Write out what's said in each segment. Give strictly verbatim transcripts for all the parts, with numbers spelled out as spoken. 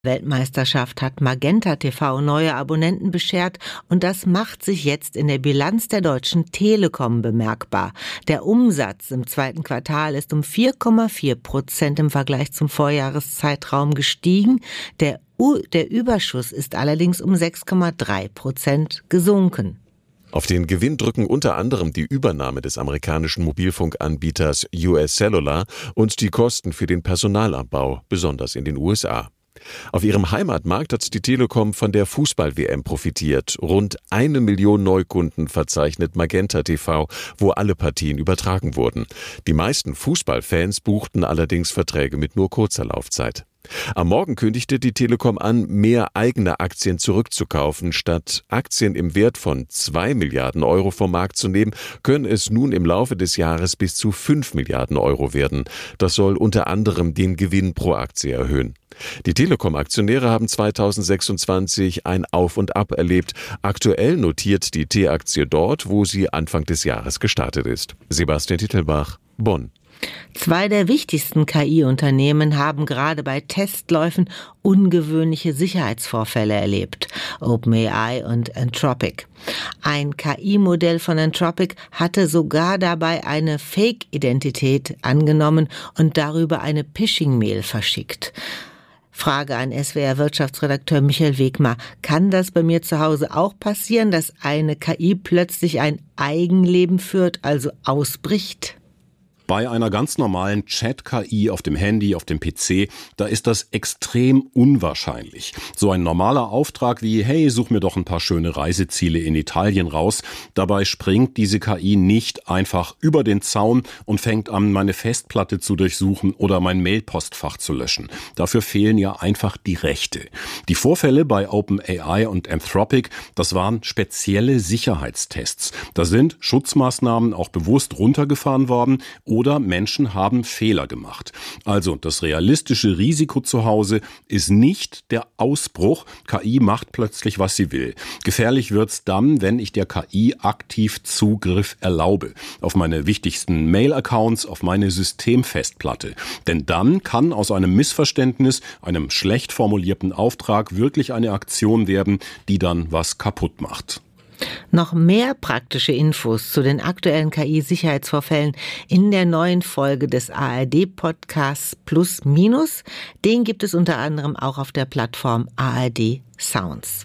Weltmeisterschaft hat Magenta T V neue Abonnenten beschert und das macht sich jetzt in der Bilanz der Deutschen Telekom bemerkbar. Der Umsatz im zweiten Quartal ist um vier Komma vier Prozent im Vergleich zum Vorjahreszeitraum gestiegen. Der, U- der Überschuss ist allerdings um sechs Komma drei Prozent gesunken. Auf den Gewinn drücken unter anderem die Übernahme des amerikanischen Mobilfunkanbieters U S Cellular und die Kosten für den Personalabbau, besonders in den U S A. Auf ihrem Heimatmarkt hat die Telekom von der Fußball-W M profitiert. Rund eine Million Neukunden verzeichnet Magenta T V, wo alle Partien übertragen wurden. Die meisten Fußballfans buchten allerdings Verträge mit nur kurzer Laufzeit. Am Morgen kündigte die Telekom an, mehr eigene Aktien zurückzukaufen. Statt Aktien im Wert von zwei Milliarden Euro vom Markt zu nehmen, können es nun im Laufe des Jahres bis zu fünf Milliarden Euro werden. Das soll unter anderem den Gewinn pro Aktie erhöhen. Die Telekom-Aktionäre haben zweitausendsechsundzwanzig ein Auf und Ab erlebt. Aktuell notiert die T-Aktie dort, wo sie Anfang des Jahres gestartet ist. Sebastian Titelbach, Bonn. Zwei der wichtigsten K I-Unternehmen haben gerade bei Testläufen ungewöhnliche Sicherheitsvorfälle erlebt. OpenAI und Anthropic. Ein K I-Modell von Anthropic hatte sogar dabei eine Fake-Identität angenommen und darüber eine Phishing-Mail verschickt. Frage an S W R-Wirtschaftsredakteur Michael Wegmar. Kann das bei mir zu Hause auch passieren, dass eine K I plötzlich ein Eigenleben führt, also ausbricht? Bei einer ganz normalen Chat-K I auf dem Handy, auf dem P C, da ist das extrem unwahrscheinlich. So ein normaler Auftrag wie, hey, such mir doch ein paar schöne Reiseziele in Italien raus. Dabei springt diese K I nicht einfach über den Zaun und fängt an, meine Festplatte zu durchsuchen oder mein Mailpostfach zu löschen. Dafür fehlen ja einfach die Rechte. Die Vorfälle bei OpenAI und Anthropic, das waren spezielle Sicherheitstests. Da sind Schutzmaßnahmen auch bewusst runtergefahren worden oder Menschen haben Fehler gemacht. Also das realistische Risiko zu Hause ist nicht der Ausbruch. K I macht plötzlich, was sie will. Gefährlich wird's dann, wenn ich der K I aktiv Zugriff erlaube. Auf meine wichtigsten Mail-Accounts, auf meine Systemfestplatte. Denn dann kann aus einem Missverständnis, einem schlecht formulierten Auftrag wirklich eine Aktion werden, die dann was kaputt macht. Noch mehr praktische Infos zu den aktuellen K I-Sicherheitsvorfällen in der neuen Folge des A R D-Podcasts Plus Minus. Den gibt es unter anderem auch auf der Plattform A R D Sounds.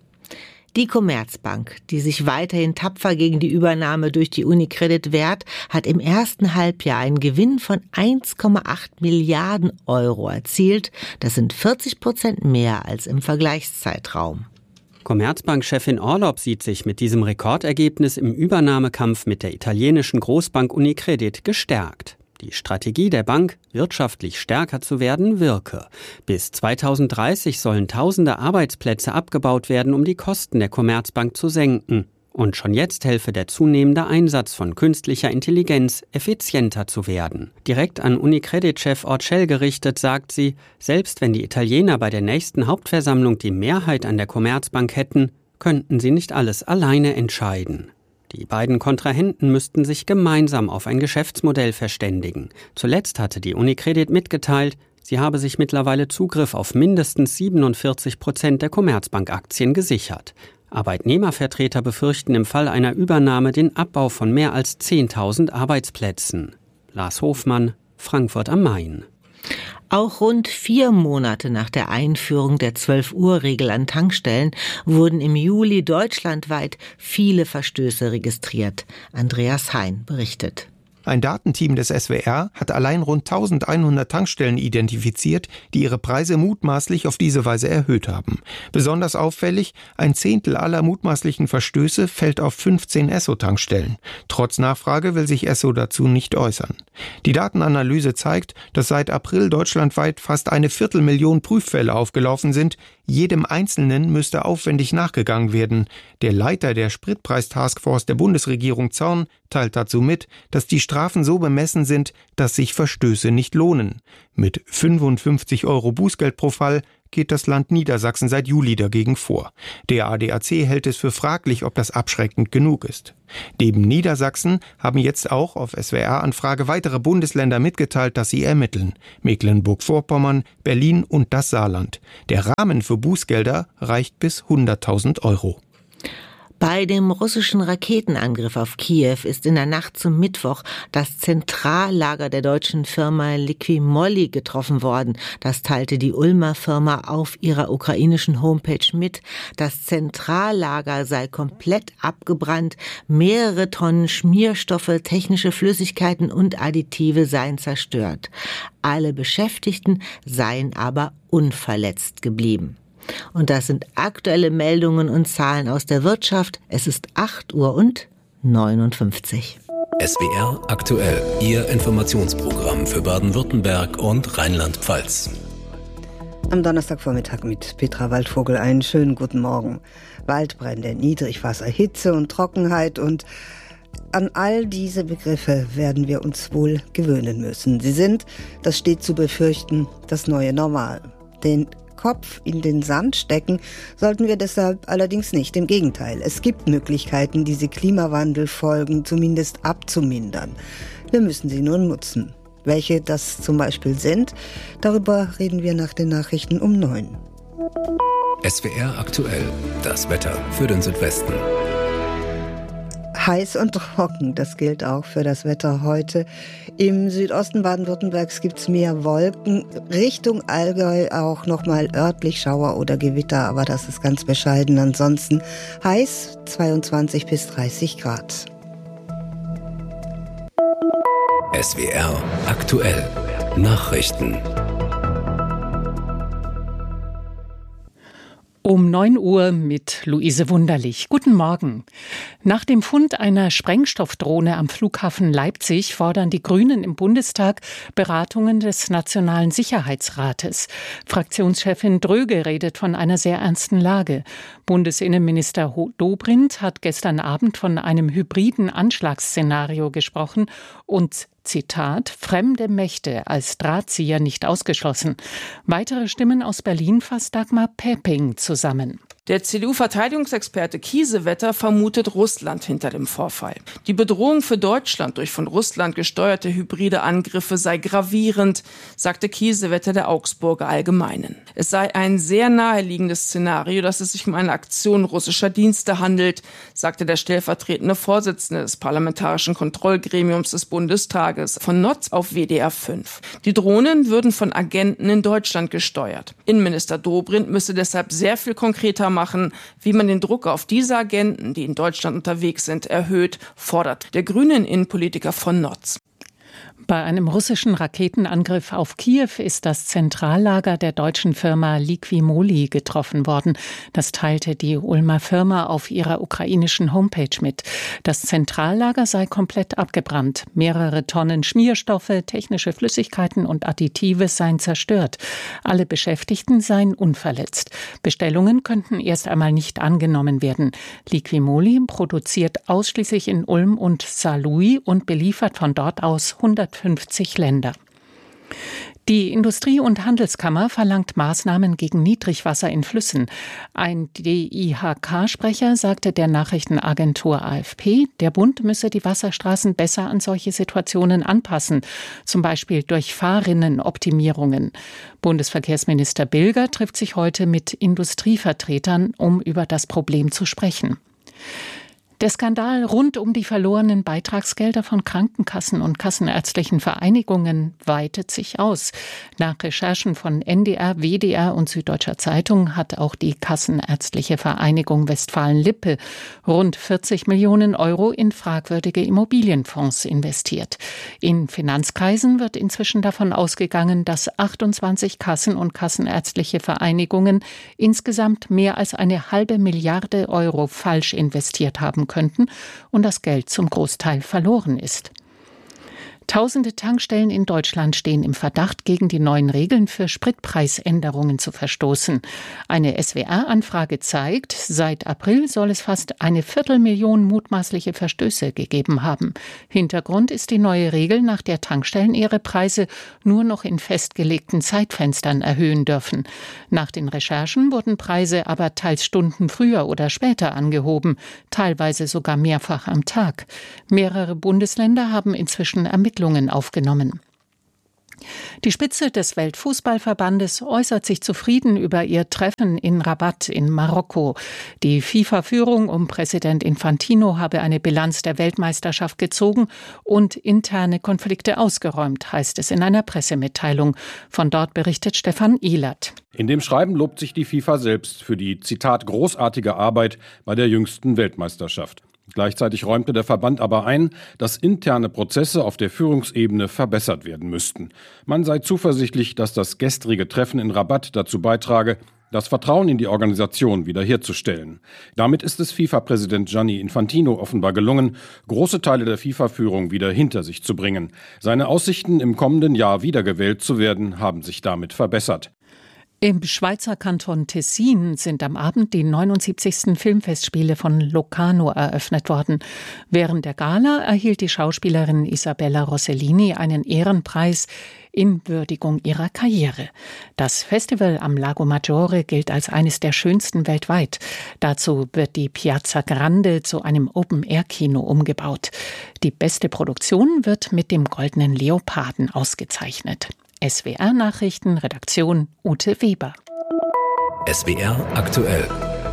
Die Commerzbank, die sich weiterhin tapfer gegen die Übernahme durch die Unicredit wehrt, hat im ersten Halbjahr einen Gewinn von eins Komma acht Milliarden Euro erzielt. Das sind vierzig Prozent mehr als im Vergleichszeitraum. Commerzbank-Chefin Orlopp sieht sich mit diesem Rekordergebnis im Übernahmekampf mit der italienischen Großbank Unicredit gestärkt. Die Strategie der Bank, wirtschaftlich stärker zu werden, wirke. Bis zweitausenddreißig sollen tausende Arbeitsplätze abgebaut werden, um die Kosten der Commerzbank zu senken. Und schon jetzt helfe der zunehmende Einsatz von künstlicher Intelligenz, effizienter zu werden. Direkt an Unicredit-Chef Orcel gerichtet sagt sie, selbst wenn die Italiener bei der nächsten Hauptversammlung die Mehrheit an der Commerzbank hätten, könnten sie nicht alles alleine entscheiden. Die beiden Kontrahenten müssten sich gemeinsam auf ein Geschäftsmodell verständigen. Zuletzt hatte die Unicredit mitgeteilt, sie habe sich mittlerweile Zugriff auf mindestens siebenundvierzig Prozent der Commerzbank-Aktien gesichert. Arbeitnehmervertreter befürchten im Fall einer Übernahme den Abbau von mehr als zehntausend Arbeitsplätzen. Lars Hofmann, Frankfurt am Main. Auch rund vier Monate nach der Einführung der zwölf-Uhr-Regel an Tankstellen wurden im Juli deutschlandweit viele Verstöße registriert. Andreas Hein berichtet. Ein Datenteam des S W R hat allein rund eintausendeinhundert Tankstellen identifiziert, die ihre Preise mutmaßlich auf diese Weise erhöht haben. Besonders auffällig, ein Zehntel aller mutmaßlichen Verstöße fällt auf fünfzehn Esso-Tankstellen. Trotz Nachfrage will sich Esso dazu nicht äußern. Die Datenanalyse zeigt, dass seit April deutschlandweit fast eine Viertelmillion Prüffälle aufgelaufen sind. Jedem Einzelnen müsste aufwendig nachgegangen werden. Der Leiter der Spritpreis-Taskforce der Bundesregierung Zorn teilt dazu mit, dass die Strafen so bemessen sind, dass sich Verstöße nicht lohnen. Mit fünfundfünfzig Euro Bußgeld pro Fall geht das Land Niedersachsen seit Juli dagegen vor. Der A D A C hält es für fraglich, ob das abschreckend genug ist. Neben Niedersachsen haben jetzt auch auf S W R-Anfrage weitere Bundesländer mitgeteilt, dass sie ermitteln. Mecklenburg-Vorpommern, Berlin und das Saarland. Der Rahmen für Bußgelder reicht bis hunderttausend Euro. Bei dem russischen Raketenangriff auf Kiew ist in der Nacht zum Mittwoch das Zentrallager der deutschen Firma Liqui-Moly getroffen worden. Das teilte die Ulmer Firma auf ihrer ukrainischen Homepage mit. Das Zentrallager sei komplett abgebrannt, mehrere Tonnen Schmierstoffe, technische Flüssigkeiten und Additive seien zerstört. Alle Beschäftigten seien aber unverletzt geblieben. Und das sind aktuelle Meldungen und Zahlen aus der Wirtschaft. Es ist acht Uhr und neunundfünfzig. S W R aktuell, Ihr Informationsprogramm für Baden-Württemberg und Rheinland-Pfalz. Am Donnerstagvormittag mit Petra Waldvogel einen schönen guten Morgen. Waldbrände, Niedrigwasser, Hitze und Trockenheit und an all diese Begriffe werden wir uns wohl gewöhnen müssen. Sie sind, das steht zu befürchten, das neue Normal. Den Kopf in den Sand stecken sollten wir deshalb allerdings nicht. Im Gegenteil, es gibt Möglichkeiten, diese Klimawandelfolgen zumindest abzumindern. Wir müssen sie nur nutzen. Welche das zum Beispiel sind, darüber reden wir nach den Nachrichten um neun. S W R aktuell, das Wetter für den Südwesten. Heiß und trocken, das gilt auch für das Wetter heute. Im Südosten Baden-Württembergs gibt es mehr Wolken. Richtung Allgäu auch nochmal örtlich Schauer oder Gewitter, aber das ist ganz bescheiden. Ansonsten heiß, zweiundzwanzig bis dreißig Grad. S W R aktuell, Nachrichten. Um neun Uhr mit Luise Wunderlich. Guten Morgen. Nach dem Fund einer Sprengstoffdrohne am Flughafen Leipzig fordern die Grünen im Bundestag Beratungen des Nationalen Sicherheitsrates. Fraktionschefin Dröge redet von einer sehr ernsten Lage. Bundesinnenminister Dobrindt hat gestern Abend von einem hybriden Anschlagsszenario gesprochen und Zitat, fremde Mächte als Drahtzieher nicht ausgeschlossen. Weitere Stimmen aus Berlin fasst Dagmar Pepping zusammen. Der C D U-Verteidigungsexperte Kiesewetter vermutet Russland hinter dem Vorfall. Die Bedrohung für Deutschland durch von Russland gesteuerte hybride Angriffe sei gravierend, sagte Kiesewetter der Augsburger Allgemeinen. Es sei ein sehr naheliegendes Szenario, dass es sich um eine Aktion russischer Dienste handelt, sagte der stellvertretende Vorsitzende des Parlamentarischen Kontrollgremiums des Bundestages von Notz auf W D R fünf. Die Drohnen würden von Agenten in Deutschland gesteuert. Innenminister Dobrindt müsse deshalb sehr viel konkreter machen, wie man den Druck auf diese Agenten, die in Deutschland unterwegs sind, erhöht, fordert der grünen Innenpolitiker von Notz. Bei einem russischen Raketenangriff auf Kiew ist das Zentrallager der deutschen Firma Liqui-Moly getroffen worden. Das teilte die Ulmer Firma auf ihrer ukrainischen Homepage mit. Das Zentrallager sei komplett abgebrannt. Mehrere Tonnen Schmierstoffe, technische Flüssigkeiten und Additive seien zerstört. Alle Beschäftigten seien unverletzt. Bestellungen könnten erst einmal nicht angenommen werden. Liqui-Moly produziert ausschließlich in Ulm und Saarlouis und beliefert von dort aus hundertfünfzig Länder. Die Industrie- und Handelskammer verlangt Maßnahmen gegen Niedrigwasser in Flüssen. Ein D I H K-Sprecher sagte der Nachrichtenagentur A F P, der Bund müsse die Wasserstraßen besser an solche Situationen anpassen, zum Beispiel durch Fahrrinnenoptimierungen. Bundesverkehrsminister Bilger trifft sich heute mit Industrievertretern, um über das Problem zu sprechen. Der Skandal rund um die verlorenen Beitragsgelder von Krankenkassen und kassenärztlichen Vereinigungen weitet sich aus. Nach Recherchen von N D R, W D R und Süddeutscher Zeitung hat auch die Kassenärztliche Vereinigung Westfalen-Lippe rund vierzig Millionen Euro in fragwürdige Immobilienfonds investiert. In Finanzkreisen wird inzwischen davon ausgegangen, dass achtundzwanzig Kassen- und kassenärztliche Vereinigungen insgesamt mehr als eine halbe Milliarde Euro falsch investiert haben könnten und das Geld zum Großteil verloren ist. Tausende Tankstellen in Deutschland stehen im Verdacht, gegen die neuen Regeln für Spritpreisänderungen zu verstoßen. Eine S W R-Anfrage zeigt, seit April soll es fast eine Viertelmillion mutmaßliche Verstöße gegeben haben. Hintergrund ist die neue Regel, nach der Tankstellen ihre Preise nur noch in festgelegten Zeitfenstern erhöhen dürfen. Nach den Recherchen wurden Preise aber teils Stunden früher oder später angehoben, teilweise sogar mehrfach am Tag. Mehrere Bundesländer haben inzwischen Ermittlungen aufgenommen. Die Spitze des Weltfußballverbandes äußert sich zufrieden über ihr Treffen in Rabat in Marokko. Die FIFA-Führung um Präsident Infantino habe eine Bilanz der Weltmeisterschaft gezogen und interne Konflikte ausgeräumt, heißt es in einer Pressemitteilung. Von dort berichtet Stefan Ehlert. In dem Schreiben lobt sich die FIFA selbst für die, Zitat, großartige Arbeit bei der jüngsten Weltmeisterschaft. Gleichzeitig räumte der Verband aber ein, dass interne Prozesse auf der Führungsebene verbessert werden müssten. Man sei zuversichtlich, dass das gestrige Treffen in Rabat dazu beitrage, das Vertrauen in die Organisation wiederherzustellen. Damit ist es FIFA-Präsident Gianni Infantino offenbar gelungen, große Teile der FIFA-Führung wieder hinter sich zu bringen. Seine Aussichten, im kommenden Jahr wiedergewählt zu werden, haben sich damit verbessert. Im Schweizer Kanton Tessin sind am Abend die neunundsiebzigsten Filmfestspiele von Locarno eröffnet worden. Während der Gala erhielt die Schauspielerin Isabella Rossellini einen Ehrenpreis in Würdigung ihrer Karriere. Das Festival am Lago Maggiore gilt als eines der schönsten weltweit. Dazu wird die Piazza Grande zu einem Open-Air-Kino umgebaut. Die beste Produktion wird mit dem Goldenen Leoparden ausgezeichnet. S W R-Nachrichten, Redaktion Ute Weber. S W R aktuell.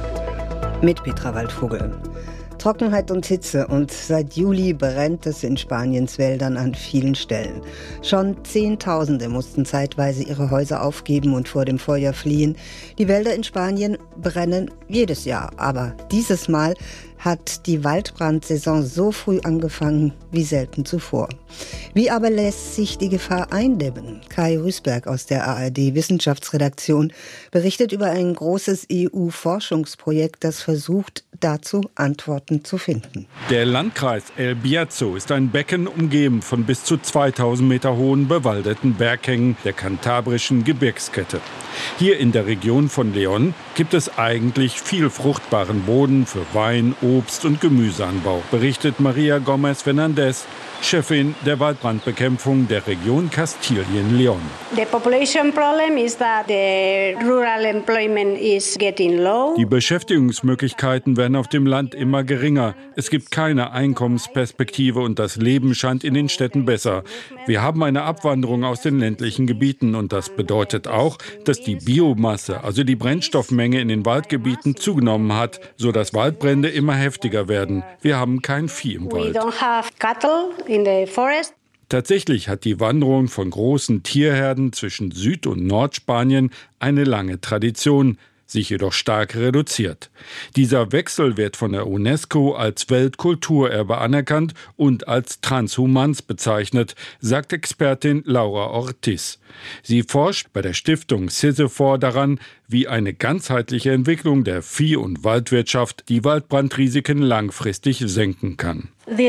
Mit Petra Waldvogel. Trockenheit und Hitze und seit Juli brennt es in Spaniens Wäldern an vielen Stellen. Schon Zehntausende mussten zeitweise ihre Häuser aufgeben und vor dem Feuer fliehen. Die Wälder in Spanien brennen jedes Jahr, aber dieses Mal hat die Waldbrandsaison so früh angefangen wie selten zuvor. Wie aber lässt sich die Gefahr eindämmen? Kai Rüßberg aus der A R D-Wissenschaftsredaktion berichtet über ein großes E U-Forschungsprojekt, das versucht, dazu Antworten zu finden. Der Landkreis El Bierzo ist ein Becken umgeben von bis zu zweitausend Meter hohen bewaldeten Berghängen der kantabrischen Gebirgskette. Hier in der Region von León gibt es eigentlich viel fruchtbaren Boden für Wein, Obst- und Gemüseanbau, berichtet Maria Gómez Fernández, Chefin der Waldbrandbekämpfung der Region Kastilien-León. Die Beschäftigungsmöglichkeiten werden auf dem Land immer geringer. Es gibt keine Einkommensperspektive und das Leben scheint in den Städten besser. Wir haben eine Abwanderung aus den ländlichen Gebieten und das bedeutet auch, dass die Biomasse, also die Brennstoffmenge in den Waldgebieten zugenommen hat, sodass Waldbrände immer heftiger werden. Wir haben kein Vieh im Wald. Tatsächlich hat die Wanderung von großen Tierherden zwischen Süd- und Nordspanien eine lange Tradition, sich jedoch stark reduziert. Dieser Wechsel wird von der UNESCO als Weltkulturerbe anerkannt und als Transhumans bezeichnet, sagt Expertin Laura Ortiz. Sie forscht bei der Stiftung Sisyphor daran, wie eine ganzheitliche Entwicklung der Vieh- und Waldwirtschaft die Waldbrandrisiken langfristig senken kann.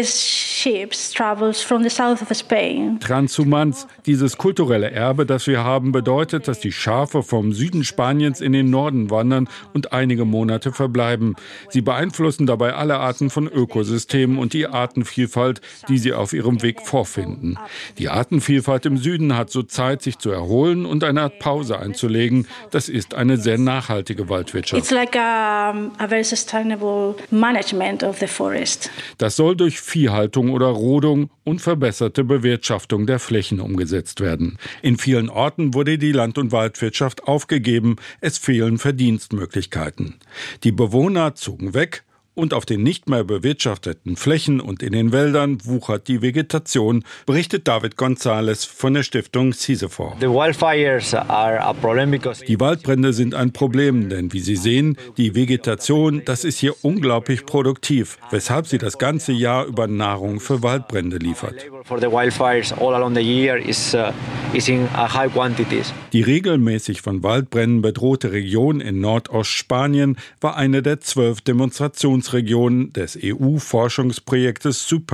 Transhumans, dieses kulturelle Erbe, das wir haben, bedeutet, dass die Schafe vom Süden Spaniens in den Norden wandern und einige Monate verbleiben. Sie beeinflussen dabei alle Arten von Ökosystemen und die Artenvielfalt, die sie auf ihrem Weg vorfinden. Die Artenvielfalt im Süden hat so Zeit, sich zu erholen und eine Art Pause einzulegen. Das ist eine sehr nachhaltige Waldwirtschaft. It's like a, a very sustainable management of the forest. Das soll durch Viehhaltung oder Rodung und verbesserte Bewirtschaftung der Flächen umgesetzt werden. In vielen Orten wurde die Land- und Waldwirtschaft aufgegeben. Es fehlen Verdienstmöglichkeiten. Die Bewohner zogen weg. Und auf den nicht mehr bewirtschafteten Flächen und in den Wäldern wuchert die Vegetation, berichtet David González von der Stiftung Sisyphor. Die Waldbrände sind ein Problem, denn wie Sie sehen, die Vegetation, das ist hier unglaublich produktiv, weshalb sie das ganze Jahr über Nahrung für Waldbrände liefert. Die regelmäßig von Waldbränden bedrohte Region in Nordostspanien war eine der zwölf Demonstrationsregionen des E U-Forschungsprojektes SUPERB.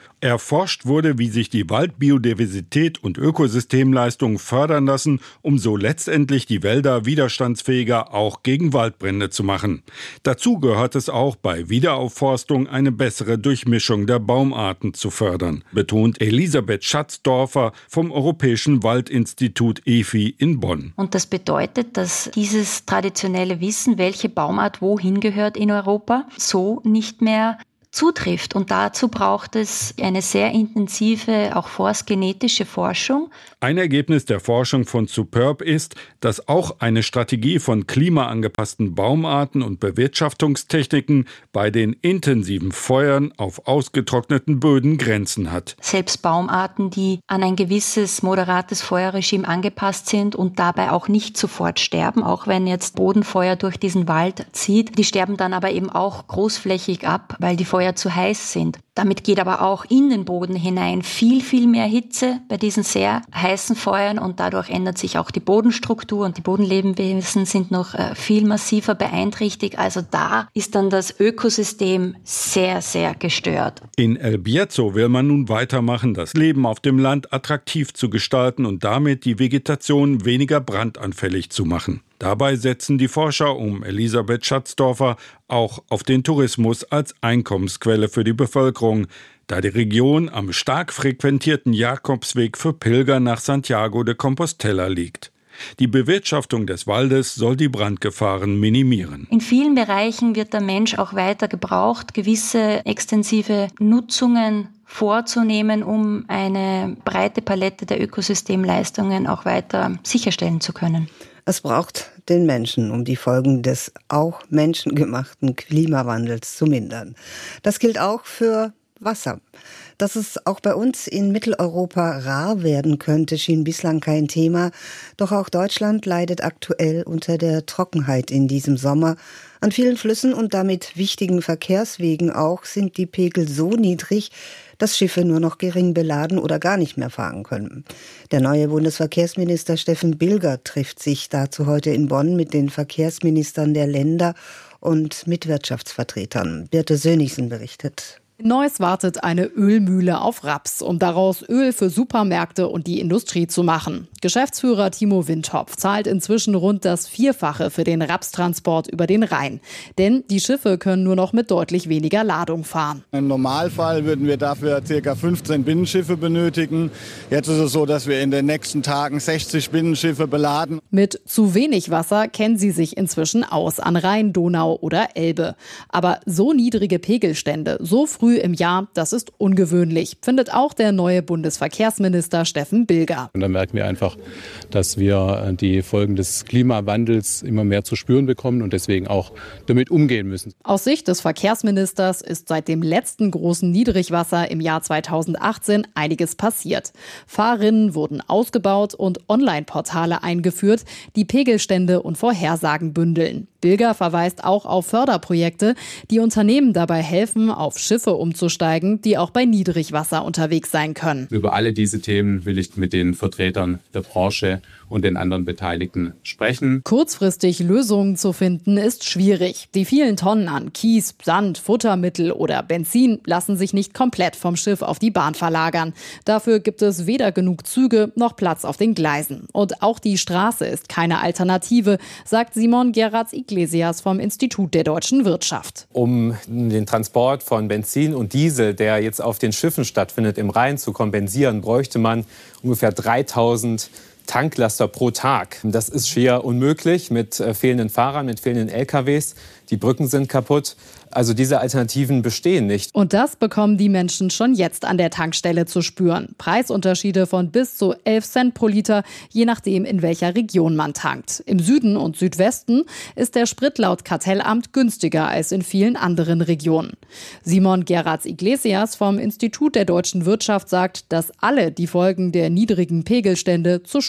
Erforscht wurde, wie sich die Waldbiodiversität und Ökosystemleistungen fördern lassen, um so letztendlich die Wälder widerstandsfähiger auch gegen Waldbrände zu machen. Dazu gehört es auch, bei Wiederaufforstung eine bessere Durchmischung der Baumarten zu fördern, betont Elisabeth Schatzdorfer vom Europäischen Waldinstitut E F I in Bonn. Und das bedeutet, dass dieses traditionelle Wissen, welche Baumart wohin gehört in Europa, so nicht mehr zutrifft. Und dazu braucht es eine sehr intensive, auch forstgenetische Forschung. Ein Ergebnis der Forschung von Superb ist, dass auch eine Strategie von klimaangepassten Baumarten und Bewirtschaftungstechniken bei den intensiven Feuern auf ausgetrockneten Böden Grenzen hat. Selbst Baumarten, die an ein gewisses moderates Feuerregime angepasst sind und dabei auch nicht sofort sterben, auch wenn jetzt Bodenfeuer durch diesen Wald zieht, die sterben dann aber eben auch großflächig ab, weil die Feuer zu heiß sind. Damit geht aber auch in den Boden hinein viel, viel mehr Hitze bei diesen sehr heißen Feuern und dadurch ändert sich auch die Bodenstruktur und die Bodenlebewesen sind noch äh, viel massiver beeinträchtigt. Also da ist dann das Ökosystem sehr, sehr gestört. In El Bierzo will man nun weitermachen, das Leben auf dem Land attraktiv zu gestalten und damit die Vegetation weniger brandanfällig zu machen. Dabei setzen die Forscher um Elisabeth Schatzdorfer auch auf den Tourismus als Einkommensquelle für die Bevölkerung, da die Region am stark frequentierten Jakobsweg für Pilger nach Santiago de Compostela liegt. Die Bewirtschaftung des Waldes soll die Brandgefahren minimieren. In vielen Bereichen wird der Mensch auch weiter gebraucht, gewisse extensive Nutzungen vorzunehmen, um eine breite Palette der Ökosystemleistungen auch weiter sicherstellen zu können. Es braucht den Menschen, um die Folgen des auch menschengemachten Klimawandels zu mindern. Das gilt auch für Wasser. Dass es auch bei uns in Mitteleuropa rar werden könnte, schien bislang kein Thema. Doch auch Deutschland leidet aktuell unter der Trockenheit in diesem Sommer. An vielen Flüssen und damit wichtigen Verkehrswegen auch sind die Pegel so niedrig, dass Schiffe nur noch gering beladen oder gar nicht mehr fahren können. Der neue Bundesverkehrsminister Steffen Bilger trifft sich dazu heute in Bonn mit den Verkehrsministern der Länder und mit Wirtschaftsvertretern. Birte Sönnigsen berichtet. In Neuss wartet eine Ölmühle auf Raps, um daraus Öl für Supermärkte und die Industrie zu machen. Geschäftsführer Timo Windhopf zahlt inzwischen rund das Vierfache für den Rapstransport über den Rhein. Denn die Schiffe können nur noch mit deutlich weniger Ladung fahren. Im Normalfall würden wir dafür ca. fünfzehn Binnenschiffe benötigen. Jetzt ist es so, dass wir in den nächsten Tagen sechzig Binnenschiffe beladen. Mit zu wenig Wasser kennen sie sich inzwischen aus an Rhein, Donau oder Elbe. Aber so niedrige Pegelstände, so früh im Jahr, das ist ungewöhnlich, findet auch der neue Bundesverkehrsminister Steffen Bilger. Und da merken wir einfach, dass wir die Folgen des Klimawandels immer mehr zu spüren bekommen und deswegen auch damit umgehen müssen. Aus Sicht des Verkehrsministers ist seit dem letzten großen Niedrigwasser im Jahr zweitausendachtzehn einiges passiert. Fahrrinnen wurden ausgebaut und Online-Portale eingeführt, die Pegelstände und Vorhersagen bündeln. Bilger verweist auch auf Förderprojekte, die Unternehmen dabei helfen, auf Schiffe umzusteigen, die auch bei Niedrigwasser unterwegs sein können. Über alle diese Themen will ich mit den Vertretern der Branche und den anderen Beteiligten sprechen. Kurzfristig Lösungen zu finden, ist schwierig. Die vielen Tonnen an Kies, Sand, Futtermittel oder Benzin lassen sich nicht komplett vom Schiff auf die Bahn verlagern. Dafür gibt es weder genug Züge noch Platz auf den Gleisen. Und auch die Straße ist keine Alternative, sagt Simon Gerards-Iglesias vom Institut der deutschen Wirtschaft. Um den Transport von Benzin und Diesel, der jetzt auf den Schiffen stattfindet, im Rhein zu kompensieren, bräuchte man ungefähr dreitausend Tanklaster pro Tag. Das ist schier unmöglich mit äh, fehlenden Fahrern, mit fehlenden L K Ws. Die Brücken sind kaputt. Also diese Alternativen bestehen nicht. Und das bekommen die Menschen schon jetzt an der Tankstelle zu spüren. Preisunterschiede von bis zu elf Cent pro Liter, je nachdem, in welcher Region man tankt. Im Süden und Südwesten ist der Sprit laut Kartellamt günstiger als in vielen anderen Regionen. Simon Gerards-Iglesias vom Institut der deutschen Wirtschaft sagt, dass alle die Folgen der niedrigen Pegelstände zu spüren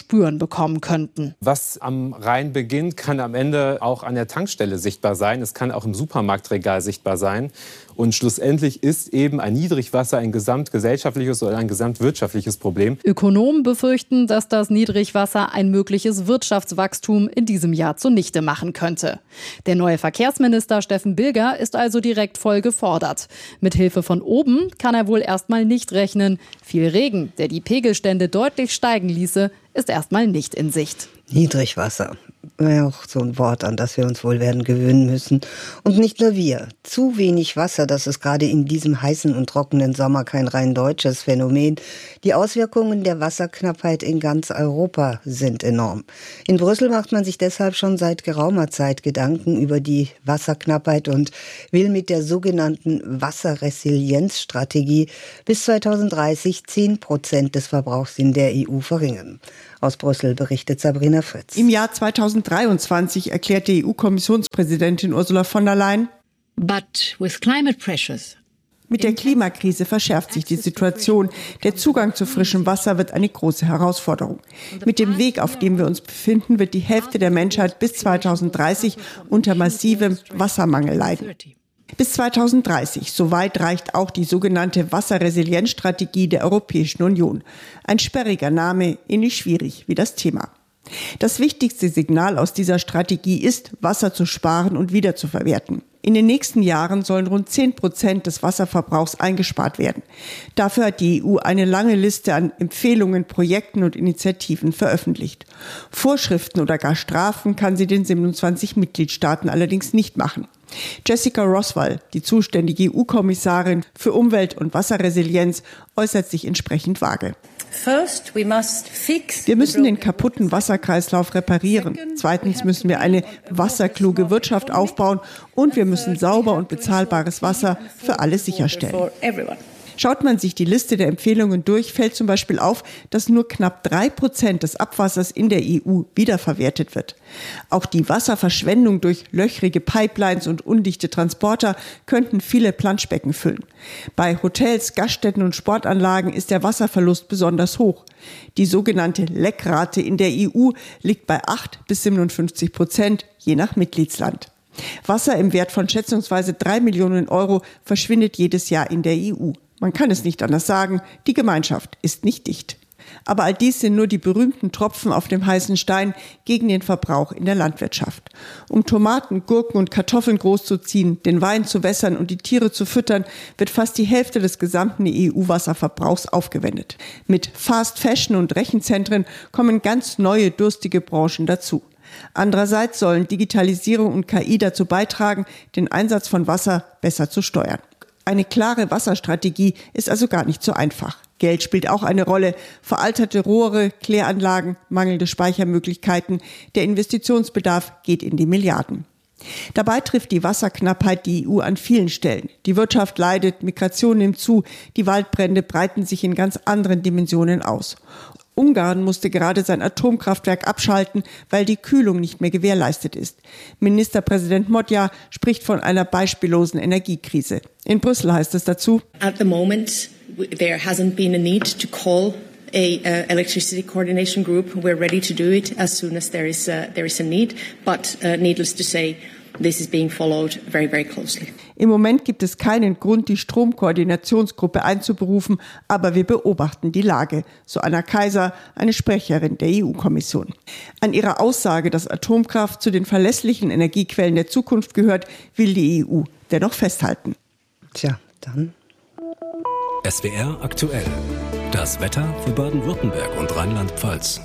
spüren bekommen könnten. Was am Rhein beginnt, kann am Ende auch an der Tankstelle sichtbar sein. Es kann auch im Supermarktregal sichtbar sein. Und schlussendlich ist eben ein Niedrigwasser ein gesamtgesellschaftliches oder ein gesamtwirtschaftliches Problem. Ökonomen befürchten, dass das Niedrigwasser ein mögliches Wirtschaftswachstum in diesem Jahr zunichte machen könnte. Der neue Verkehrsminister Steffen Bilger ist also direkt voll gefordert. Mit Hilfe von oben kann er wohl erstmal nicht rechnen. Viel Regen, der die Pegelstände deutlich steigen ließe, ist erstmal nicht in Sicht. Niedrigwasser. Auch so ein Wort, an das wir uns wohl werden gewöhnen müssen. Und nicht nur wir. Zu wenig Wasser, das ist gerade in diesem heißen und trockenen Sommer kein rein deutsches Phänomen. Die Auswirkungen der Wasserknappheit in ganz Europa sind enorm. In Brüssel macht man sich deshalb schon seit geraumer Zeit Gedanken über die Wasserknappheit und will mit der sogenannten Wasserresilienzstrategie bis zweitausenddreißig zehn Prozent des Verbrauchs in der E U verringern. Aus Brüssel berichtet Sabrina Fritz. Im Jahr zweitausenddreiundzwanzig erklärte E U-Kommissionspräsidentin Ursula von der Leyen, But with climate pressures, mit der Klimakrise verschärft sich die Situation. Der Zugang zu frischem Wasser wird eine große Herausforderung. Mit dem Weg, auf dem wir uns befinden, wird die Hälfte der Menschheit bis zweitausenddreißig unter massivem Wassermangel leiden. Bis zweitausenddreißig, soweit reicht auch die sogenannte Wasserresilienzstrategie der Europäischen Union. Ein sperriger Name, ähnlich schwierig wie das Thema. Das wichtigste Signal aus dieser Strategie ist, Wasser zu sparen und wiederzuverwerten. In den nächsten Jahren sollen rund zehn Prozent des Wasserverbrauchs eingespart werden. Dafür hat die E U eine lange Liste an Empfehlungen, Projekten und Initiativen veröffentlicht. Vorschriften oder gar Strafen kann sie den siebenundzwanzig Mitgliedstaaten allerdings nicht machen. Jessica Roswell, die zuständige E U-Kommissarin für Umwelt- und Wasserresilienz, äußert sich entsprechend vage. First, we must fix wir müssen den kaputten Wasserkreislauf reparieren. Zweitens müssen wir eine wasserkluge Wirtschaft aufbauen und wir müssen sauber und bezahlbares Wasser für alle sicherstellen. Schaut man sich die Liste der Empfehlungen durch, fällt zum Beispiel auf, dass nur knapp drei Prozent des Abwassers in der E U wiederverwertet wird. Auch die Wasserverschwendung durch löchrige Pipelines und undichte Transporter könnten viele Planschbecken füllen. Bei Hotels, Gaststätten und Sportanlagen ist der Wasserverlust besonders hoch. Die sogenannte Leckrate in der E U liegt bei acht bis siebenundfünfzig Prozent, je nach Mitgliedsland. Wasser im Wert von schätzungsweise drei Millionen Euro verschwindet jedes Jahr in der E U. Man kann es nicht anders sagen, die Gemeinschaft ist nicht dicht. Aber all dies sind nur die berühmten Tropfen auf dem heißen Stein gegen den Verbrauch in der Landwirtschaft. Um Tomaten, Gurken und Kartoffeln großzuziehen, den Wein zu wässern und die Tiere zu füttern, wird fast die Hälfte des gesamten E U-Wasserverbrauchs aufgewendet. Mit Fast Fashion und Rechenzentren kommen ganz neue, durstige Branchen dazu. Andererseits sollen Digitalisierung und K I dazu beitragen, den Einsatz von Wasser besser zu steuern. Eine klare Wasserstrategie ist also gar nicht so einfach. Geld spielt auch eine Rolle. Veralterte Rohre, Kläranlagen, mangelnde Speichermöglichkeiten. Der Investitionsbedarf geht in die Milliarden. Dabei trifft die Wasserknappheit die E U an vielen Stellen. Die Wirtschaft leidet, Migration nimmt zu, die Waldbrände breiten sich in ganz anderen Dimensionen aus. Ungarn musste gerade sein Atomkraftwerk abschalten, weil die Kühlung nicht mehr gewährleistet ist. Ministerpräsident Magyar spricht von einer beispiellosen Energiekrise. In Brüssel heißt es dazu: At the moment, there hasn't been a need to call a uh, electricity coordination group. We're ready to do it as soon as there is a, there is a need. But uh, needless to say, this is being followed very, very closely. Im Moment gibt es keinen Grund, die Stromkoordinationsgruppe einzuberufen, aber wir beobachten die Lage, so Anna Kaiser, eine Sprecherin der E U-Kommission. An ihrer Aussage, dass Atomkraft zu den verlässlichen Energiequellen der Zukunft gehört, will die E U dennoch festhalten. Tja, dann. S W R aktuell. Das Wetter für Baden-Württemberg und Rheinland-Pfalz.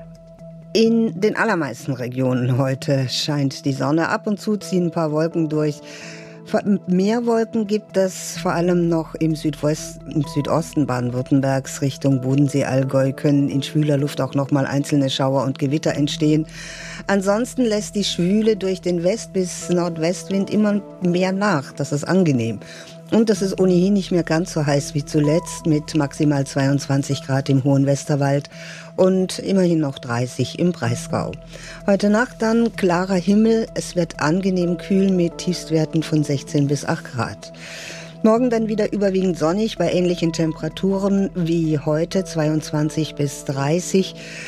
In den allermeisten Regionen heute scheint die Sonne. Ab und zu ziehen ein paar Wolken durch. Mehr Wolken gibt es vor allem noch im, Südwest, im Südosten Baden-Württembergs Richtung Bodensee-Allgäu. Können in schwüler Luft auch noch mal einzelne Schauer und Gewitter entstehen. Ansonsten lässt die Schwüle durch den West- bis Nordwestwind immer mehr nach. Das ist angenehm. Und es ist ohnehin nicht mehr ganz so heiß wie zuletzt mit maximal zweiundzwanzig Grad im Hohen Westerwald und immerhin noch dreißig im Breisgau. Heute Nacht dann klarer Himmel, es wird angenehm kühl mit Tiefstwerten von sechzehn bis acht Grad. Morgen dann wieder überwiegend sonnig bei ähnlichen Temperaturen wie heute, zweiundzwanzig bis dreißig.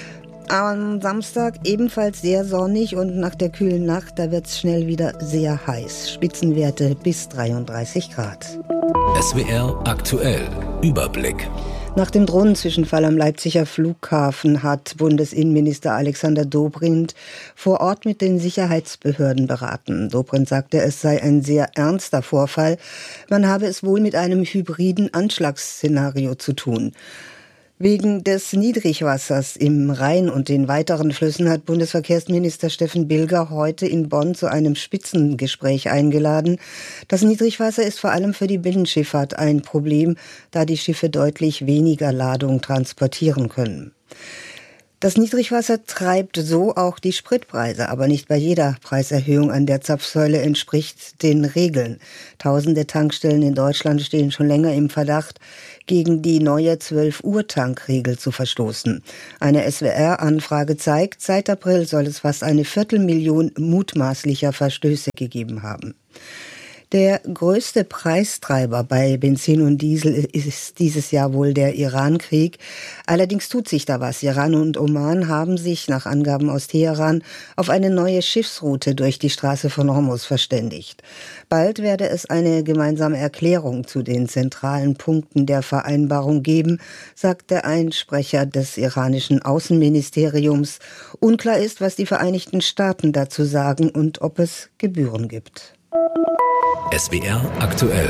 Am Samstag ebenfalls sehr sonnig und nach der kühlen Nacht, da wird es schnell wieder sehr heiß. Spitzenwerte bis dreiunddreißig Grad. S W R aktuell. Überblick. Nach dem Drohnenzwischenfall am Leipziger Flughafen hat Bundesinnenminister Alexander Dobrindt vor Ort mit den Sicherheitsbehörden beraten. Dobrindt sagte, es sei ein sehr ernster Vorfall. Man habe es wohl mit einem hybriden Anschlagsszenario zu tun. Wegen des Niedrigwassers im Rhein und den weiteren Flüssen hat Bundesverkehrsminister Steffen Bilger heute in Bonn zu einem Spitzengespräch eingeladen. Das Niedrigwasser ist vor allem für die Binnenschifffahrt ein Problem, da die Schiffe deutlich weniger Ladung transportieren können. Das Niedrigwasser treibt so auch die Spritpreise, aber nicht bei jeder Preiserhöhung an der Zapfsäule entspricht den Regeln. Tausende Tankstellen in Deutschland stehen schon länger im Verdacht, gegen die neue zwölf-Uhr-Tankregel zu verstoßen. Eine S W R-Anfrage zeigt, seit April soll es fast eine Viertelmillion mutmaßlicher Verstöße gegeben haben. Der größte Preistreiber bei Benzin und Diesel ist dieses Jahr wohl der Iran-Krieg. Allerdings tut sich da was. Iran und Oman haben sich nach Angaben aus Teheran auf eine neue Schiffsroute durch die Straße von Hormuz verständigt. Bald werde es eine gemeinsame Erklärung zu den zentralen Punkten der Vereinbarung geben, sagte ein Sprecher des iranischen Außenministeriums. Unklar ist, was die Vereinigten Staaten dazu sagen und ob es Gebühren gibt. S W R aktuell.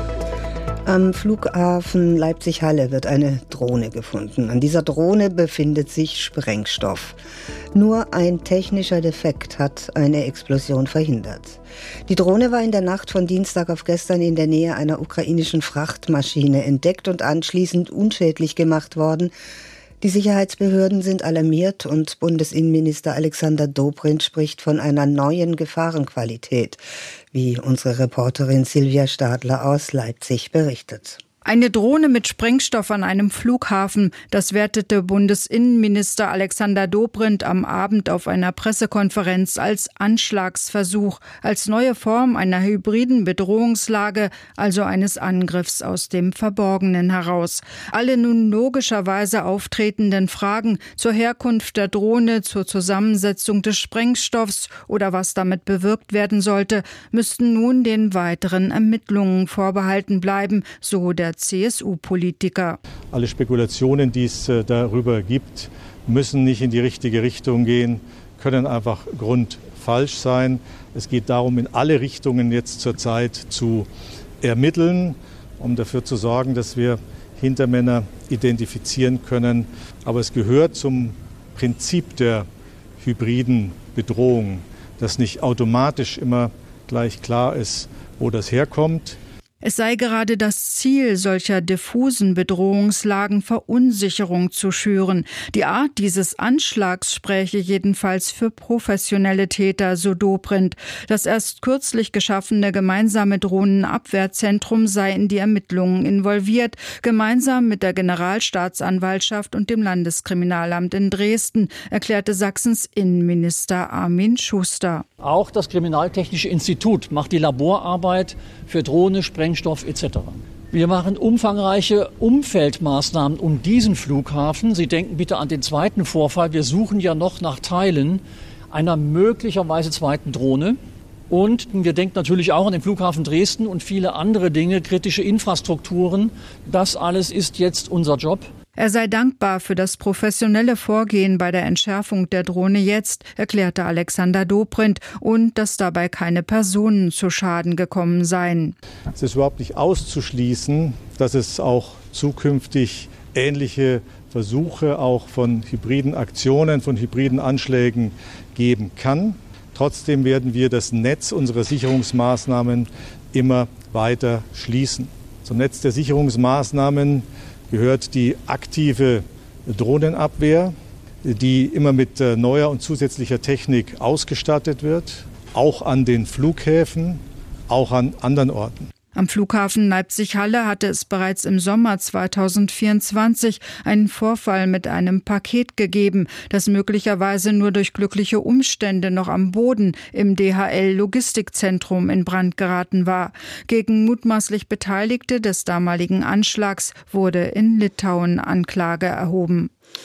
Am Flughafen Leipzig-Halle wird eine Drohne gefunden. An dieser Drohne befindet sich Sprengstoff. Nur ein technischer Defekt hat eine Explosion verhindert. Die Drohne war in der Nacht von Dienstag auf gestern in der Nähe einer ukrainischen Frachtmaschine entdeckt und anschließend unschädlich gemacht worden. Die Sicherheitsbehörden sind alarmiert und Bundesinnenminister Alexander Dobrindt spricht von einer neuen Gefahrenqualität, wie unsere Reporterin Silvia Stadler aus Leipzig berichtet. Eine Drohne mit Sprengstoff an einem Flughafen, das wertete Bundesinnenminister Alexander Dobrindt am Abend auf einer Pressekonferenz als Anschlagsversuch, als neue Form einer hybriden Bedrohungslage, also eines Angriffs aus dem Verborgenen heraus. Alle nun logischerweise auftretenden Fragen zur Herkunft der Drohne, zur Zusammensetzung des Sprengstoffs oder was damit bewirkt werden sollte, müssten nun den weiteren Ermittlungen vorbehalten bleiben, so der C S U-Politiker. Alle Spekulationen, die es darüber gibt, müssen nicht in die richtige Richtung gehen, können einfach grundfalsch sein. Es geht darum, in alle Richtungen jetzt zurzeit zu ermitteln, um dafür zu sorgen, dass wir Hintermänner identifizieren können. Aber es gehört zum Prinzip der hybriden Bedrohung, dass nicht automatisch immer gleich klar ist, wo das herkommt. Es sei gerade das Ziel solcher diffusen Bedrohungslagen, Verunsicherung zu schüren. Die Art dieses Anschlags spräche jedenfalls für professionelle Täter, so Dobrindt. Das erst kürzlich geschaffene gemeinsame Drohnenabwehrzentrum sei in die Ermittlungen involviert, gemeinsam mit der Generalstaatsanwaltschaft und dem Landeskriminalamt in Dresden, erklärte Sachsens Innenminister Armin Schuster. Auch das Kriminaltechnische Institut macht die Laborarbeit für Drohne, Sprengstoff et cetera. Wir machen umfangreiche Umfeldmaßnahmen um diesen Flughafen. Sie denken bitte an den zweiten Vorfall. Wir suchen ja noch nach Teilen einer möglicherweise zweiten Drohne. Und wir denken natürlich auch an den Flughafen Dresden und viele andere Dinge, kritische Infrastrukturen. Das alles ist jetzt unser Job. Er sei dankbar für das professionelle Vorgehen bei der Entschärfung der Drohne jetzt, erklärte Alexander Dobrindt, und dass dabei keine Personen zu Schaden gekommen seien. Es ist überhaupt nicht auszuschließen, dass es auch zukünftig ähnliche Versuche auch von hybriden Aktionen, von hybriden Anschlägen geben kann. Trotzdem werden wir das Netz unserer Sicherungsmaßnahmen immer weiter schließen. Zum Netz der Sicherungsmaßnahmen gehört die aktive Drohnenabwehr, die immer mit neuer und zusätzlicher Technik ausgestattet wird, auch an den Flughäfen, auch an anderen Orten. Am Flughafen Leipzig-Halle hatte es bereits im Sommer zweitausendvierundzwanzig einen Vorfall mit einem Paket gegeben, das möglicherweise nur durch glückliche Umstände noch am Boden im D H L-Logistikzentrum in Brand geraten war. Gegen mutmaßlich Beteiligte des damaligen Anschlags wurde in Litauen Anklage erhoben.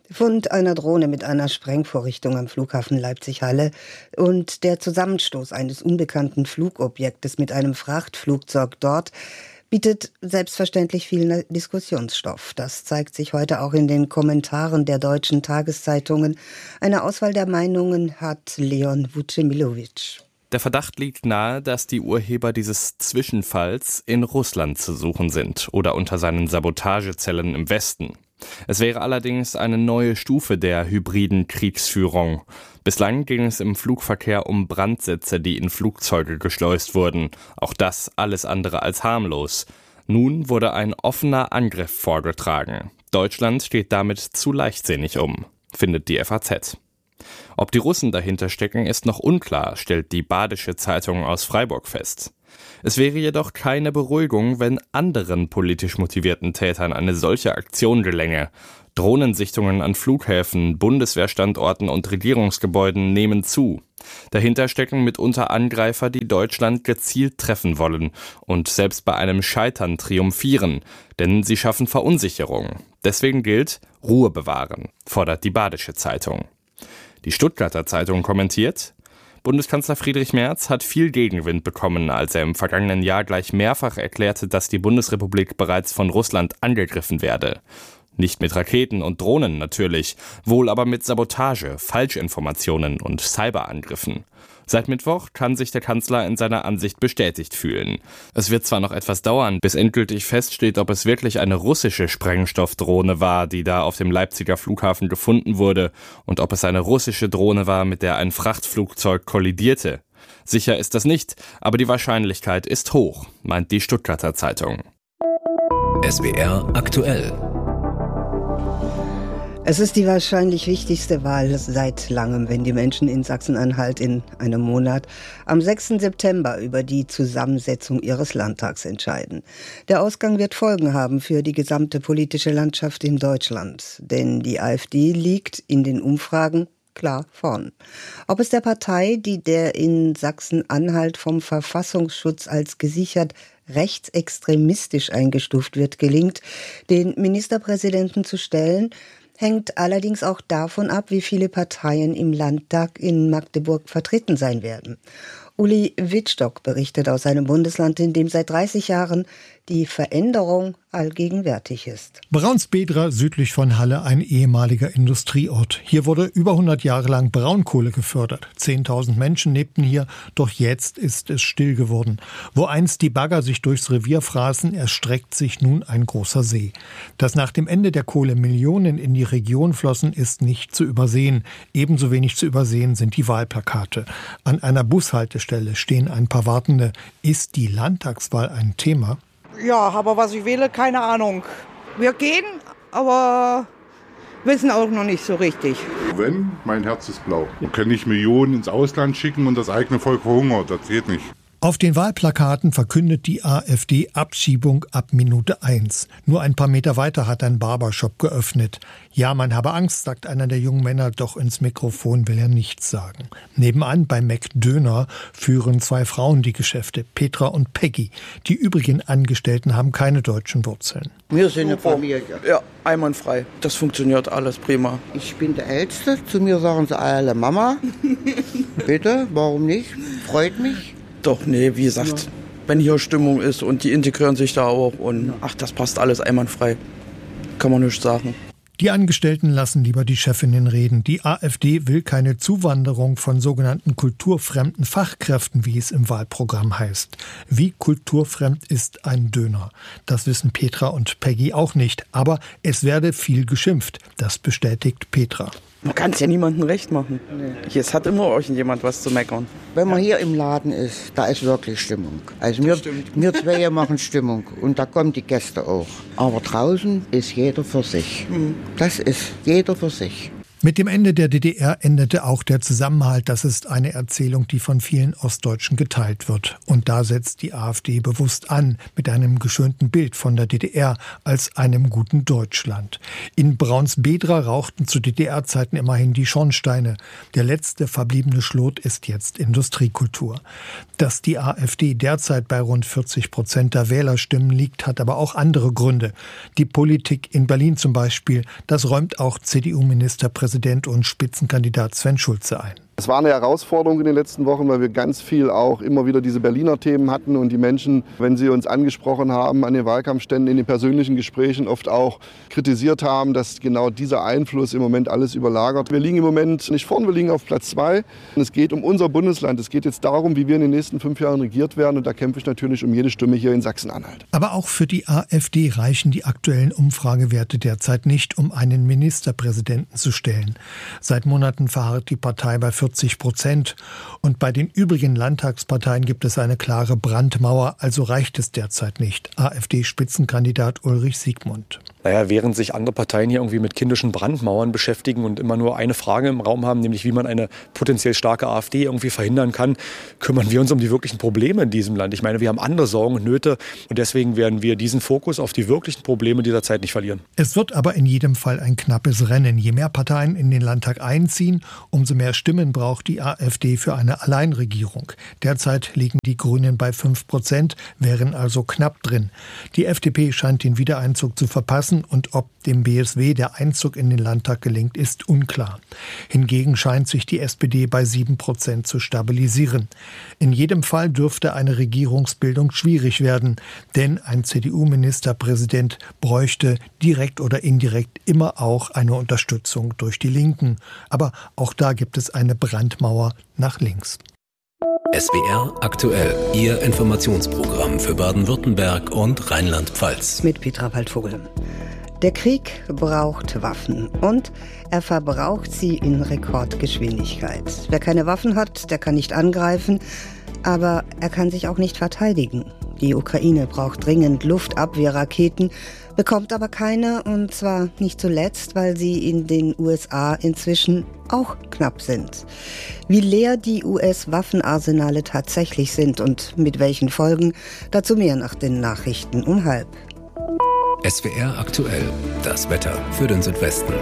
Fund einer Drohne mit einer Sprengvorrichtung am Flughafen Leipzig-Halle und der Zusammenstoß eines unbekannten Flugobjektes mit einem Frachtflugzeug dort bietet selbstverständlich viel Diskussionsstoff. Das zeigt sich heute auch in den Kommentaren der deutschen Tageszeitungen. Eine Auswahl der Meinungen hat Leon Vucemilovic. Der Verdacht liegt nahe, dass die Urheber dieses Zwischenfalls in Russland zu suchen sind oder unter seinen Sabotagezellen im Westen. Es wäre allerdings eine neue Stufe der hybriden Kriegsführung. Bislang ging es im Flugverkehr um Brandsätze, die in Flugzeuge geschleust wurden. Auch das alles andere als harmlos. Nun wurde ein offener Angriff vorgetragen. Deutschland steht damit zu leichtsinnig um, findet die F A Z. Ob die Russen dahinter stecken, ist noch unklar, stellt die Badische Zeitung aus Freiburg fest. Es wäre jedoch keine Beruhigung, wenn anderen politisch motivierten Tätern eine solche Aktion gelänge. Drohnensichtungen an Flughäfen, Bundeswehrstandorten und Regierungsgebäuden nehmen zu. Dahinter stecken mitunter Angreifer, die Deutschland gezielt treffen wollen und selbst bei einem Scheitern triumphieren, denn sie schaffen Verunsicherung. Deswegen gilt, Ruhe bewahren, fordert die Badische Zeitung. Die Stuttgarter Zeitung kommentiert: Bundeskanzler Friedrich Merz hat viel Gegenwind bekommen, als er im vergangenen Jahr gleich mehrfach erklärte, dass die Bundesrepublik bereits von Russland angegriffen werde. Nicht mit Raketen und Drohnen natürlich, wohl aber mit Sabotage, Falschinformationen und Cyberangriffen. Seit Mittwoch kann sich der Kanzler in seiner Ansicht bestätigt fühlen. Es wird zwar noch etwas dauern, bis endgültig feststeht, ob es wirklich eine russische Sprengstoffdrohne war, die da auf dem Leipziger Flughafen gefunden wurde, und ob es eine russische Drohne war, mit der ein Frachtflugzeug kollidierte. Sicher ist das nicht, aber die Wahrscheinlichkeit ist hoch, meint die Stuttgarter Zeitung. S W R aktuell. Es ist die wahrscheinlich wichtigste Wahl seit langem, wenn die Menschen in Sachsen-Anhalt in einem Monat am sechsten September über die Zusammensetzung ihres Landtags entscheiden. Der Ausgang wird Folgen haben für die gesamte politische Landschaft in Deutschland, denn die AfD liegt in den Umfragen klar vorn. Ob es der Partei, die der in Sachsen-Anhalt vom Verfassungsschutz als gesichert rechtsextremistisch eingestuft wird, gelingt, den Ministerpräsidenten zu stellen, hängt allerdings auch davon ab, wie viele Parteien im Landtag in Magdeburg vertreten sein werden. Uli Wittstock berichtet aus einem Bundesland, in dem seit dreißig Jahren die Veränderung allgegenwärtig ist. Braunsbedra südlich von Halle, ein ehemaliger Industrieort. Hier wurde über hundert Jahre lang Braunkohle gefördert. zehntausend Menschen lebten hier, doch jetzt ist es still geworden. Wo einst die Bagger sich durchs Revier fraßen, erstreckt sich nun ein großer See. Dass nach dem Ende der Kohle Millionen in die Region flossen, ist nicht zu übersehen. Ebenso wenig zu übersehen sind die Wahlplakate. An einer Bushaltestelle stehen ein paar Wartende. Ist die Landtagswahl ein Thema? Ja, aber was ich wähle, keine Ahnung. Wir gehen, aber wissen auch noch nicht so richtig. Wenn, mein Herz ist blau. Wir können nicht Millionen ins Ausland schicken und das eigene Volk verhungert. Das geht nicht. Auf den Wahlplakaten verkündet die AfD Abschiebung ab Minute eins. Nur ein paar Meter weiter hat ein Barbershop geöffnet. Ja, man habe Angst, sagt einer der jungen Männer, doch ins Mikrofon will er nichts sagen. Nebenan bei McDöner führen zwei Frauen die Geschäfte, Petra und Peggy. Die übrigen Angestellten haben keine deutschen Wurzeln. Wir sind eine Familie. Ja, einwandfrei. Das funktioniert alles prima. Ich bin der Älteste. Zu mir sagen sie alle Mama. Bitte, warum nicht? Freut mich. Doch, nee, wie gesagt, ja. Wenn hier Stimmung ist und die integrieren sich da auch und ach, das passt alles einwandfrei. Kann man nicht sagen. Die Angestellten lassen lieber die Chefinnen reden. Die AfD will keine Zuwanderung von sogenannten kulturfremden Fachkräften, wie es im Wahlprogramm heißt. Wie kulturfremd ist ein Döner? Das wissen Petra und Peggy auch nicht. Aber es werde viel geschimpft. Das bestätigt Petra. Man kann es ja niemandem recht machen. Nee. Es hat immer irgendjemand was zu meckern. Wenn man hier im Laden ist, da ist wirklich Stimmung. Also wir, wir zwei machen Stimmung und da kommen die Gäste auch. Aber draußen ist jeder für sich. Mhm. Das ist jeder für sich. Mit dem Ende der D D R endete auch der Zusammenhalt. Das ist eine Erzählung, die von vielen Ostdeutschen geteilt wird. Und da setzt die AfD bewusst an, mit einem geschönten Bild von der D D R als einem guten Deutschland. In Braunsbedra rauchten zu D D R-Zeiten immerhin die Schornsteine. Der letzte verbliebene Schlot ist jetzt Industriekultur. Dass die AfD derzeit bei rund vierzig Prozent der Wählerstimmen liegt, hat aber auch andere Gründe. Die Politik in Berlin zum Beispiel, das räumt auch C D U-Ministerpräsident Präsident und Spitzenkandidat Sven Schulze ein. Es war eine Herausforderung in den letzten Wochen, weil wir ganz viel auch immer wieder diese Berliner Themen hatten und die Menschen, wenn sie uns angesprochen haben an den Wahlkampfständen, in den persönlichen Gesprächen oft auch kritisiert haben, dass genau dieser Einfluss im Moment alles überlagert. Wir liegen im Moment nicht vorn, wir liegen auf Platz zwei. Es geht um unser Bundesland. Es geht jetzt darum, wie wir in den nächsten fünf Jahren regiert werden und da kämpfe ich natürlich um jede Stimme hier in Sachsen-Anhalt. Aber auch für die AfD reichen die aktuellen Umfragewerte derzeit nicht, um einen Ministerpräsidenten zu stellen. Seit Monaten verharrt die Partei bei vierzig Prozent. Und bei den übrigen Landtagsparteien gibt es eine klare Brandmauer, also reicht es derzeit nicht. AfD-Spitzenkandidat Ulrich Siegmund. Naja, während sich andere Parteien hier irgendwie mit kindischen Brandmauern beschäftigen und immer nur eine Frage im Raum haben, nämlich wie man eine potenziell starke AfD irgendwie verhindern kann, kümmern wir uns um die wirklichen Probleme in diesem Land. Ich meine, wir haben andere Sorgen und Nöte und deswegen werden wir diesen Fokus auf die wirklichen Probleme dieser Zeit nicht verlieren. Es wird aber in jedem Fall ein knappes Rennen. Je mehr Parteien in den Landtag einziehen, umso mehr Stimmen braucht die AfD für eine Alleinregierung. Derzeit liegen die Grünen bei fünf Prozent, wären also knapp drin. Die F D P scheint den Wiedereinzug zu verpassen und ob dem B S W der Einzug in den Landtag gelingt, ist unklar. Hingegen scheint sich die S P D bei sieben Prozent zu stabilisieren. In jedem Fall dürfte eine Regierungsbildung schwierig werden, denn ein C D U-Ministerpräsident bräuchte direkt oder indirekt immer auch eine Unterstützung durch die Linken. Aber auch da gibt es eine Brandmauer nach links. S W R aktuell, Ihr Informationsprogramm für Baden-Württemberg und Rheinland-Pfalz. Mit Petra Waldvogel. Der Krieg braucht Waffen und er verbraucht sie in Rekordgeschwindigkeit. Wer keine Waffen hat, der kann nicht angreifen, aber er kann sich auch nicht verteidigen. Die Ukraine braucht dringend Luftabwehrraketen, bekommt aber keine, und zwar nicht zuletzt, weil sie in den U S A inzwischen auch knapp sind. Wie leer die U S-Waffenarsenale tatsächlich sind und mit welchen Folgen, dazu mehr nach den Nachrichten um halb. S W R aktuell, das Wetter für den Südwesten.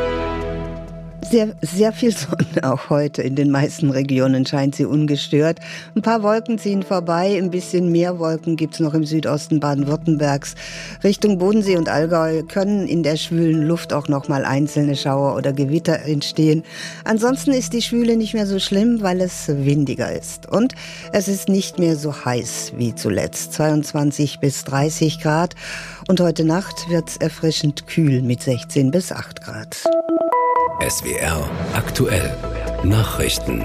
Sehr, sehr viel Sonne auch heute. In den meisten Regionen scheint sie ungestört. Ein paar Wolken ziehen vorbei. Ein bisschen mehr Wolken gibt's noch im Südosten Baden-Württembergs. Richtung Bodensee und Allgäu können in der schwülen Luft auch noch mal einzelne Schauer oder Gewitter entstehen. Ansonsten ist die Schwüle nicht mehr so schlimm, weil es windiger ist. Und es ist nicht mehr so heiß wie zuletzt. zweiundzwanzig bis dreißig Grad. Und heute Nacht wird's erfrischend kühl mit sechzehn bis acht Grad. S W R aktuell Nachrichten.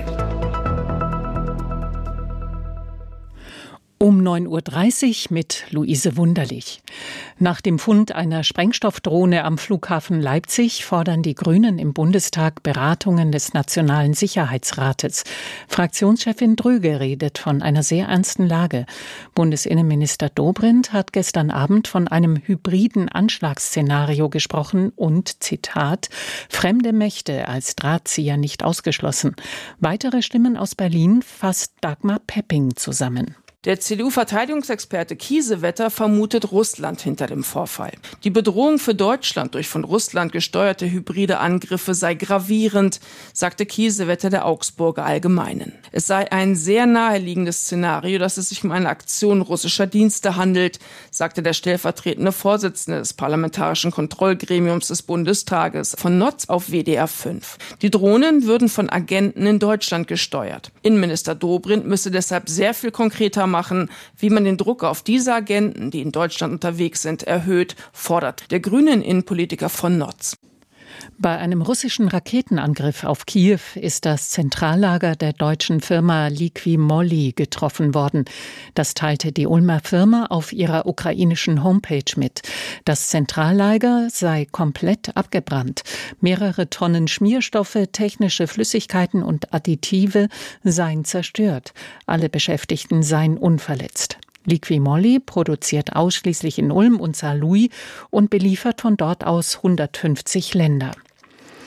Um neun Uhr dreißig mit Luise Wunderlich. Nach dem Fund einer Sprengstoffdrohne am Flughafen Leipzig fordern die Grünen im Bundestag Beratungen des Nationalen Sicherheitsrates. Fraktionschefin Dröge redet von einer sehr ernsten Lage. Bundesinnenminister Dobrindt hat gestern Abend von einem hybriden Anschlagsszenario gesprochen und, Zitat, fremde Mächte als Drahtzieher nicht ausgeschlossen. Weitere Stimmen aus Berlin fasst Dagmar Pepping zusammen. Der C D U-Verteidigungsexperte Kiesewetter vermutet Russland hinter dem Vorfall. Die Bedrohung für Deutschland durch von Russland gesteuerte hybride Angriffe sei gravierend, sagte Kiesewetter der Augsburger Allgemeinen. Es sei ein sehr naheliegendes Szenario, dass es sich um eine Aktion russischer Dienste handelt, sagte der stellvertretende Vorsitzende des Parlamentarischen Kontrollgremiums des Bundestages von Notz auf W D R fünf. Die Drohnen würden von Agenten in Deutschland gesteuert. Innenminister Dobrindt müsse deshalb sehr viel konkreter machen, wie man den Druck auf diese Agenten, die in Deutschland unterwegs sind, erhöht, fordert der grünen Innenpolitiker von Notz. Bei einem russischen Raketenangriff auf Kiew ist das Zentrallager der deutschen Firma Liqui-Moly getroffen worden. Das teilte die Ulmer Firma auf ihrer ukrainischen Homepage mit. Das Zentrallager sei komplett abgebrannt. Mehrere Tonnen Schmierstoffe, technische Flüssigkeiten und Additive seien zerstört. Alle Beschäftigten seien unverletzt. Liqui-Moly produziert ausschließlich in Ulm und Saarlouis und beliefert von dort aus hundertfünfzig Länder.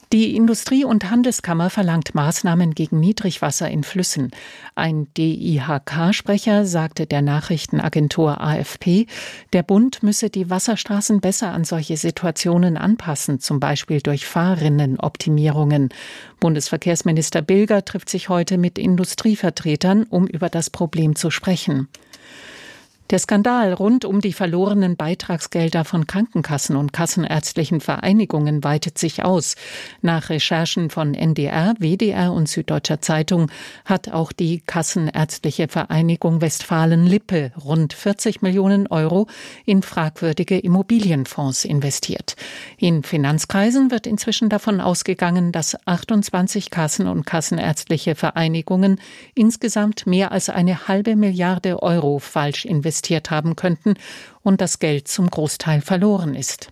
Die Industrie- und Handelskammer verlangt Maßnahmen gegen Niedrigwasser in Flüssen. Ein D I H K-Sprecher sagte der Nachrichtenagentur A F P, der Bund müsse die Wasserstraßen besser an solche Situationen anpassen, zum Beispiel durch Fahrrinnenoptimierungen. Bundesverkehrsminister Bilger trifft sich heute mit Industrievertretern, um über das Problem zu sprechen. Der Skandal rund um die verlorenen Beitragsgelder von Krankenkassen und kassenärztlichen Vereinigungen weitet sich aus. Nach Recherchen von N D R, W D R und Süddeutscher Zeitung hat auch die Kassenärztliche Vereinigung Westfalen-Lippe rund vierzig Millionen Euro in fragwürdige Immobilienfonds investiert. In Finanzkreisen wird inzwischen davon ausgegangen, dass achtundzwanzig Kassen- und kassenärztliche Vereinigungen insgesamt mehr als eine halbe Milliarde Euro falsch investiert haben könnten und das Geld zum Großteil verloren ist.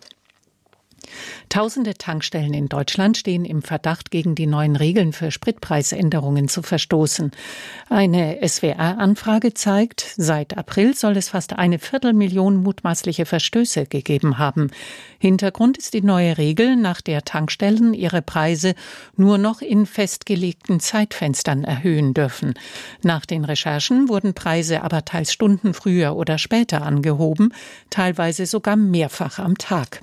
Tausende Tankstellen in Deutschland stehen im Verdacht, gegen die neuen Regeln für Spritpreisänderungen zu verstoßen. Eine S W R-Anfrage zeigt, seit April soll es fast eine Viertelmillion mutmaßliche Verstöße gegeben haben. Hintergrund ist die neue Regel, nach der Tankstellen ihre Preise nur noch in festgelegten Zeitfenstern erhöhen dürfen. Nach den Recherchen wurden Preise aber teils Stunden früher oder später angehoben, teilweise sogar mehrfach am Tag.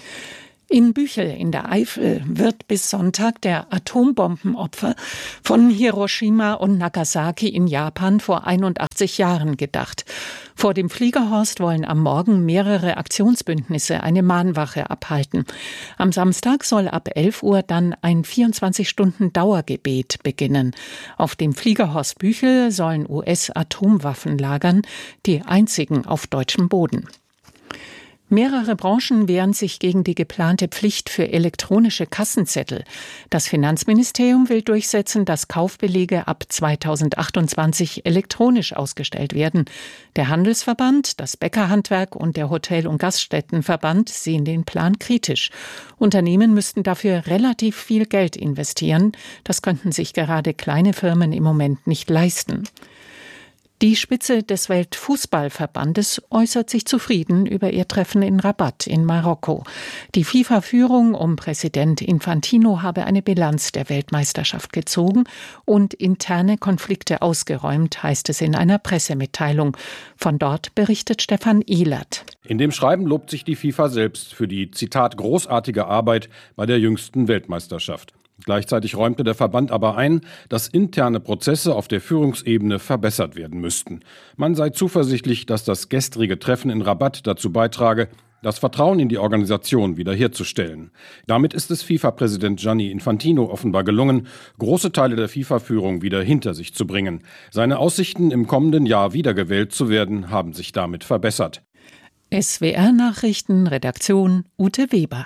In Büchel in der Eifel wird bis Sonntag der Atombombenopfer von Hiroshima und Nagasaki in Japan vor einundachtzig Jahren gedacht. Vor dem Fliegerhorst wollen am Morgen mehrere Aktionsbündnisse eine Mahnwache abhalten. Am Samstag soll ab elf Uhr dann ein vierundzwanzig Stunden Dauergebet beginnen. Auf dem Fliegerhorst Büchel sollen U S-Atomwaffen lagern, die einzigen auf deutschem Boden. Mehrere Branchen wehren sich gegen die geplante Pflicht für elektronische Kassenzettel. Das Finanzministerium will durchsetzen, dass Kaufbelege ab zweitausendachtundzwanzig elektronisch ausgestellt werden. Der Handelsverband, das Bäckerhandwerk und der Hotel- und Gaststättenverband sehen den Plan kritisch. Unternehmen müssten dafür relativ viel Geld investieren. Das könnten sich gerade kleine Firmen im Moment nicht leisten. Die Spitze des Weltfußballverbandes äußert sich zufrieden über ihr Treffen in Rabat in Marokko. Die FIFA-Führung um Präsident Infantino habe eine Bilanz der Weltmeisterschaft gezogen und interne Konflikte ausgeräumt, heißt es in einer Pressemitteilung. Von dort berichtet Stefan Ehlert. In dem Schreiben lobt sich die FIFA selbst für die, Zitat, großartige Arbeit bei der jüngsten Weltmeisterschaft. Gleichzeitig räumte der Verband aber ein, dass interne Prozesse auf der Führungsebene verbessert werden müssten. Man sei zuversichtlich, dass das gestrige Treffen in Rabat dazu beitrage, das Vertrauen in die Organisation wiederherzustellen. Damit ist es FIFA-Präsident Gianni Infantino offenbar gelungen, große Teile der FIFA-Führung wieder hinter sich zu bringen. Seine Aussichten, im kommenden Jahr wiedergewählt zu werden, haben sich damit verbessert. S W R-Nachrichten, Redaktion Ute Weber.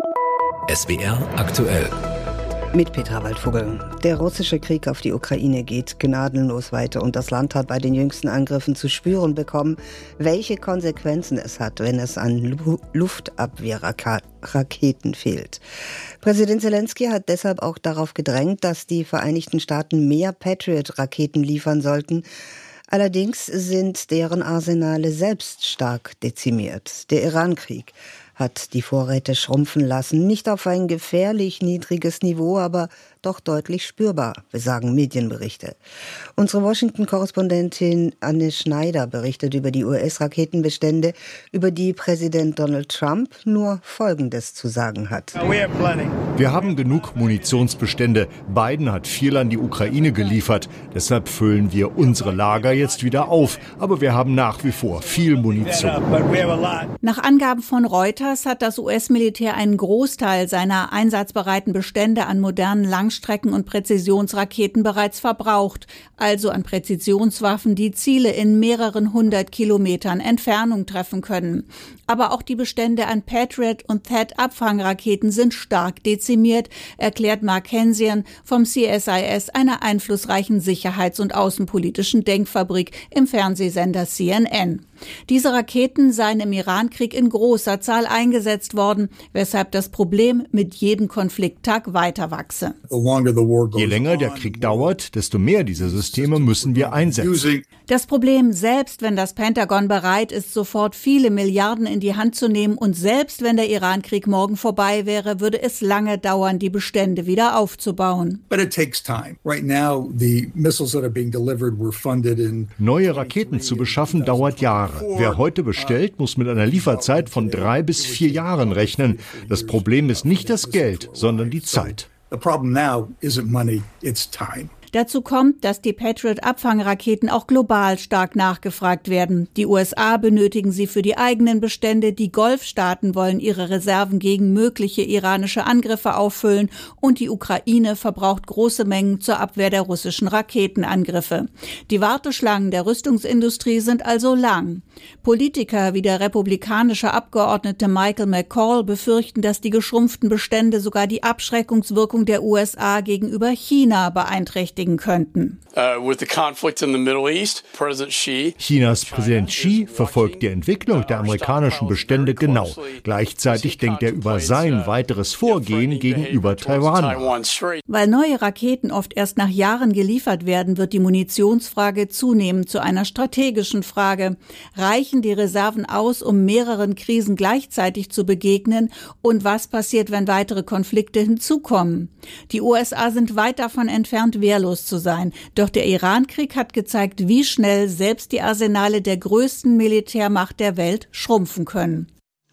S W R aktuell. Mit Petra Waldvogel. Der russische Krieg auf die Ukraine geht gnadenlos weiter und das Land hat bei den jüngsten Angriffen zu spüren bekommen, welche Konsequenzen es hat, wenn es an Lu- Luftabwehrraketen fehlt. Präsident Zelensky hat deshalb auch darauf gedrängt, dass die Vereinigten Staaten mehr Patriot-Raketen liefern sollten. Allerdings sind deren Arsenale selbst stark dezimiert. Der Iran-Krieg hat die Vorräte schrumpfen lassen. Nicht auf ein gefährlich niedriges Niveau, aber doch deutlich spürbar, besagen Medienberichte. Unsere Washington-Korrespondentin Anne Schneider berichtet über die U S-Raketenbestände, über die Präsident Donald Trump nur Folgendes zu sagen hat. Wir haben genug Munitionsbestände. Biden hat viel an die Ukraine geliefert. Deshalb füllen wir unsere Lager jetzt wieder auf. Aber wir haben nach wie vor viel Munition. Nach Angaben von Reuters hat das U S-Militär einen Großteil seiner einsatzbereiten Bestände an modernen Langstrecken- und Präzisionsraketen bereits verbraucht, also an Präzisionswaffen, die Ziele in mehreren hundert Kilometern Entfernung treffen können. Aber auch die Bestände an Patriot- und T H A A D-Abfangraketen sind stark dezimiert, erklärt Mark Hensian vom C S I S, einer einflussreichen sicherheits- und außenpolitischen Denkfabrik im Fernsehsender C N N. Diese Raketen seien im Iran-Krieg in großer Zahl eingesetzt worden, weshalb das Problem mit jedem Konflikttag weiter wachse. Je länger der Krieg dauert, desto mehr dieser Systeme müssen wir einsetzen. Das Problem, selbst wenn das Pentagon bereit ist, sofort viele Milliarden in die Hand zu nehmen und selbst wenn der Irankrieg morgen vorbei wäre, würde es lange dauern, die Bestände wieder aufzubauen. Neue Raketen zu beschaffen dauert Jahre. Wer heute bestellt, muss mit einer Lieferzeit von drei bis vier Jahren rechnen. Das Problem ist nicht das Geld, sondern die Zeit. The problem now isn't money, it's time. Dazu kommt, dass die Patriot-Abfangraketen auch global stark nachgefragt werden. Die U S A benötigen sie für die eigenen Bestände, die Golfstaaten wollen ihre Reserven gegen mögliche iranische Angriffe auffüllen und die Ukraine verbraucht große Mengen zur Abwehr der russischen Raketenangriffe. Die Warteschlangen der Rüstungsindustrie sind also lang. Politiker wie der republikanische Abgeordnete Michael McCall befürchten, dass die geschrumpften Bestände sogar die Abschreckungswirkung der U S A gegenüber China beeinträchtigen könnten. Chinas Präsident Xi verfolgt die Entwicklung der amerikanischen Bestände genau. Gleichzeitig denkt er über sein weiteres Vorgehen gegenüber Taiwan nach. Weil neue Raketen oft erst nach Jahren geliefert werden, wird die Munitionsfrage zunehmend zu einer strategischen Frage. Reichen die Reserven aus, um mehreren Krisen gleichzeitig zu begegnen? Und was passiert, wenn weitere Konflikte hinzukommen? Die U S A sind weit davon entfernt, wehrlos zu sein. Doch der Iran-Krieg hat gezeigt, wie schnell selbst die Arsenale der größten Militärmacht der Welt schrumpfen können.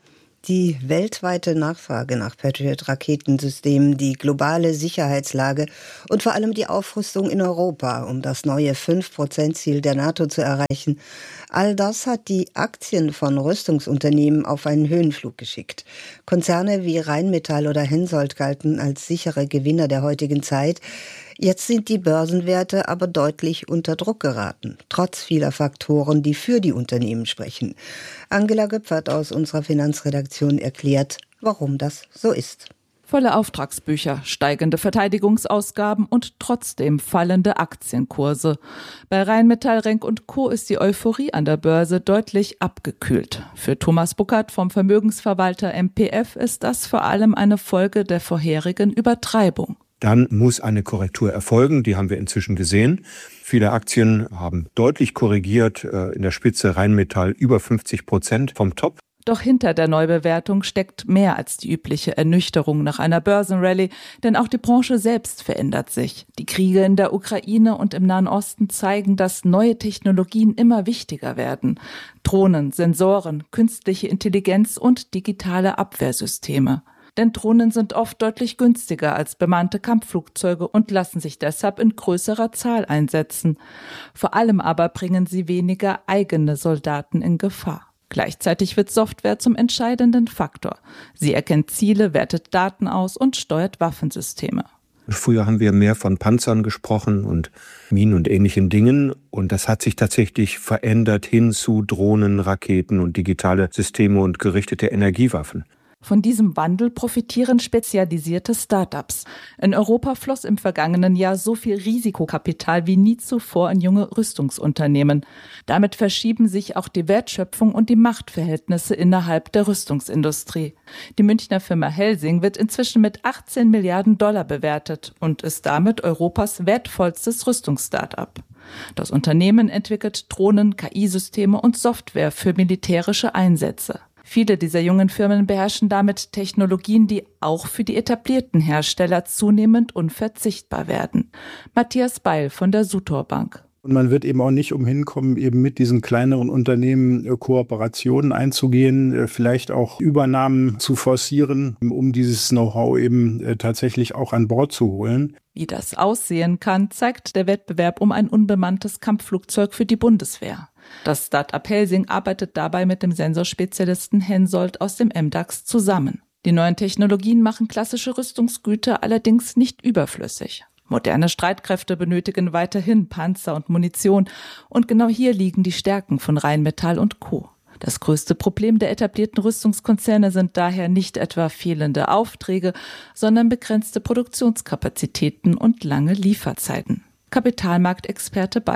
Die weltweite Nachfrage nach Patriot-Raketensystemen, die globale Sicherheitslage und vor allem die Aufrüstung in Europa, um das neue fünf Prozent Ziel der NATO zu erreichen, all das hat die Aktien von Rüstungsunternehmen auf einen Höhenflug geschickt. Konzerne wie Rheinmetall oder Hensoldt galten als sichere Gewinner der heutigen Zeit. Jetzt sind die Börsenwerte aber deutlich unter Druck geraten, trotz vieler Faktoren, die für die Unternehmen sprechen. Angela Göpfert aus unserer Finanzredaktion erklärt, warum das so ist. Volle Auftragsbücher, steigende Verteidigungsausgaben und trotzdem fallende Aktienkurse. Bei Rheinmetall, Renk und Co. ist die Euphorie an der Börse deutlich abgekühlt. Für Thomas Buckert vom Vermögensverwalter M P F ist das vor allem eine Folge der vorherigen Übertreibung. Dann muss eine Korrektur erfolgen, die haben wir inzwischen gesehen. Viele Aktien haben deutlich korrigiert, in der Spitze Rheinmetall über fünfzig Prozent vom Top. Doch hinter der Neubewertung steckt mehr als die übliche Ernüchterung nach einer Börsenrallye, denn auch die Branche selbst verändert sich. Die Kriege in der Ukraine und im Nahen Osten zeigen, dass neue Technologien immer wichtiger werden. Drohnen, Sensoren, künstliche Intelligenz und digitale Abwehrsysteme. Denn Drohnen sind oft deutlich günstiger als bemannte Kampfflugzeuge und lassen sich deshalb in größerer Zahl einsetzen. Vor allem aber bringen sie weniger eigene Soldaten in Gefahr. Gleichzeitig wird Software zum entscheidenden Faktor. Sie erkennt Ziele, wertet Daten aus und steuert Waffensysteme. Früher haben wir mehr von Panzern gesprochen und Minen und ähnlichen Dingen. Und das hat sich tatsächlich verändert hin zu Drohnen, Raketen und digitale Systeme und gerichtete Energiewaffen. Von diesem Wandel profitieren spezialisierte Start-ups. In Europa floss im vergangenen Jahr so viel Risikokapital wie nie zuvor in junge Rüstungsunternehmen. Damit verschieben sich auch die Wertschöpfung und die Machtverhältnisse innerhalb der Rüstungsindustrie. Die Münchner Firma Helsing wird inzwischen mit achtzehn Milliarden Dollar bewertet und ist damit Europas wertvollstes Rüstungs-Start-up. Das Unternehmen entwickelt Drohnen, K I-Systeme und Software für militärische Einsätze. Viele dieser jungen Firmen beherrschen damit Technologien, die auch für die etablierten Hersteller zunehmend unverzichtbar werden. Matthias Beil von der Sutor Bank. Und man wird eben auch nicht umhin kommen, eben mit diesen kleineren Unternehmen äh, Kooperationen einzugehen, äh, vielleicht auch Übernahmen zu forcieren, um dieses Know-how eben äh, tatsächlich auch an Bord zu holen. Wie das aussehen kann, zeigt der Wettbewerb um ein unbemanntes Kampfflugzeug für die Bundeswehr. Das Start-up Helsing arbeitet dabei mit dem Sensorspezialisten Hensoldt aus dem M DAX zusammen. Die neuen Technologien machen klassische Rüstungsgüter allerdings nicht überflüssig. Moderne Streitkräfte benötigen weiterhin Panzer und Munition. Und genau hier liegen die Stärken von Rheinmetall und Co. Das größte Problem der etablierten Rüstungskonzerne sind daher nicht etwa fehlende Aufträge, sondern begrenzte Produktionskapazitäten und lange Lieferzeiten. Kapitalmarktexperte Beil.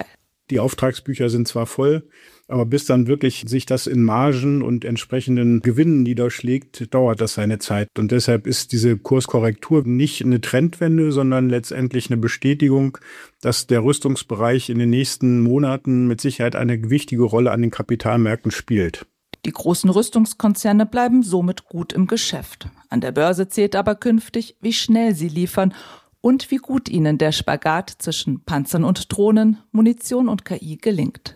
Die Auftragsbücher sind zwar voll, aber bis dann wirklich sich das in Margen und entsprechenden Gewinnen niederschlägt, dauert das seine Zeit. Und deshalb ist diese Kurskorrektur nicht eine Trendwende, sondern letztendlich eine Bestätigung, dass der Rüstungsbereich in den nächsten Monaten mit Sicherheit eine wichtige Rolle an den Kapitalmärkten spielt. Die großen Rüstungskonzerne bleiben somit gut im Geschäft. An der Börse zählt aber künftig, wie schnell sie liefern und wie gut ihnen der Spagat zwischen Panzern und Drohnen, Munition und K I gelingt.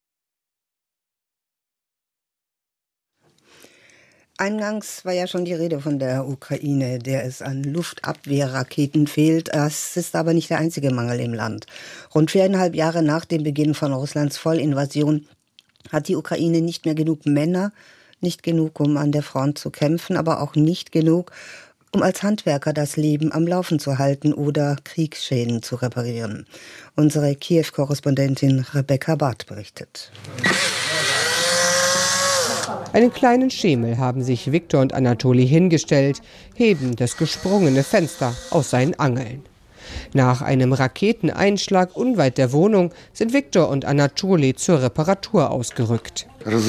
Eingangs war ja schon die Rede von der Ukraine, der es an Luftabwehrraketen fehlt. Das ist aber nicht der einzige Mangel im Land. Rund viereinhalb Jahre nach dem Beginn von Russlands Vollinvasion hat die Ukraine nicht mehr genug Männer, nicht genug, um an der Front zu kämpfen, aber auch nicht genug, um als Handwerker das Leben am Laufen zu halten oder Kriegsschäden zu reparieren. Unsere Kiew-Korrespondentin Rebecca Barth berichtet. Einen kleinen Schemel haben sich Viktor und Anatoli hingestellt, heben das gesprungene Fenster aus seinen Angeln. Nach einem Raketeneinschlag unweit der Wohnung sind Viktor und Anatoli zur Reparatur ausgerückt.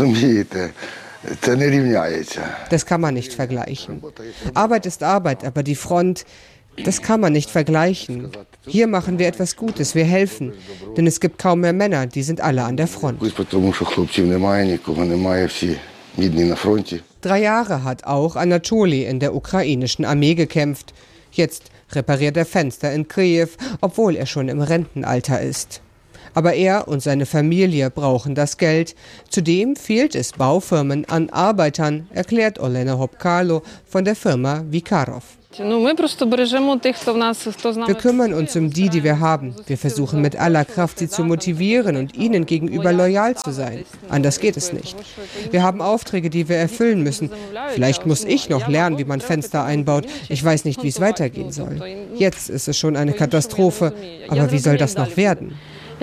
Das kann man nicht vergleichen. Arbeit ist Arbeit, aber die Front, das kann man nicht vergleichen. Hier machen wir etwas Gutes, wir helfen, denn es gibt kaum mehr Männer, die sind alle an der Front. Drei Jahre hat auch Anatoli in der ukrainischen Armee gekämpft. Jetzt repariert er Fenster in Kiew, obwohl er schon im Rentenalter ist. Aber er und seine Familie brauchen das Geld. Zudem fehlt es Baufirmen an Arbeitern, erklärt Olena Hopkalo von der Firma Vikarov. Wir kümmern uns um die, die wir haben. Wir versuchen mit aller Kraft, sie zu motivieren und ihnen gegenüber loyal zu sein. Anders geht es nicht. Wir haben Aufträge, die wir erfüllen müssen. Vielleicht muss ich noch lernen, wie man Fenster einbaut. Ich weiß nicht, wie es weitergehen soll. Jetzt ist es schon eine Katastrophe. Aber wie soll das noch werden?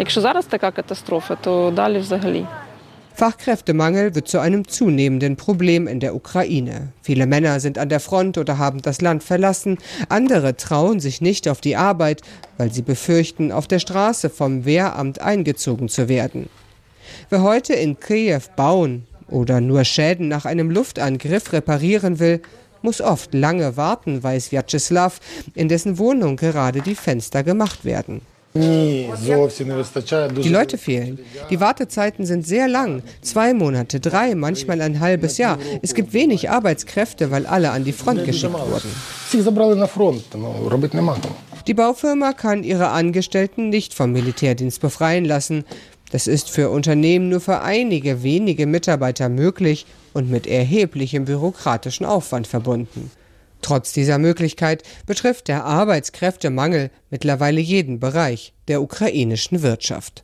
Fachkräftemangel wird zu einem zunehmenden Problem in der Ukraine. Viele Männer sind an der Front oder haben das Land verlassen. Andere trauen sich nicht auf die Arbeit, weil sie befürchten, auf der Straße vom Wehramt eingezogen zu werden. Wer heute in Kiew bauen oder nur Schäden nach einem Luftangriff reparieren will, muss oft lange warten, weiß Vyacheslav, in dessen Wohnung gerade die Fenster gemacht werden. Die Leute fehlen. Die Wartezeiten sind sehr lang. Zwei Monate, drei, manchmal ein halbes Jahr. Es gibt wenig Arbeitskräfte, weil alle an die Front geschickt wurden. Die Baufirma kann ihre Angestellten nicht vom Militärdienst befreien lassen. Das ist für Unternehmen nur für einige wenige Mitarbeiter möglich und mit erheblichem bürokratischen Aufwand verbunden. Trotz dieser Möglichkeit betrifft der Arbeitskräftemangel mittlerweile jeden Bereich der ukrainischen Wirtschaft.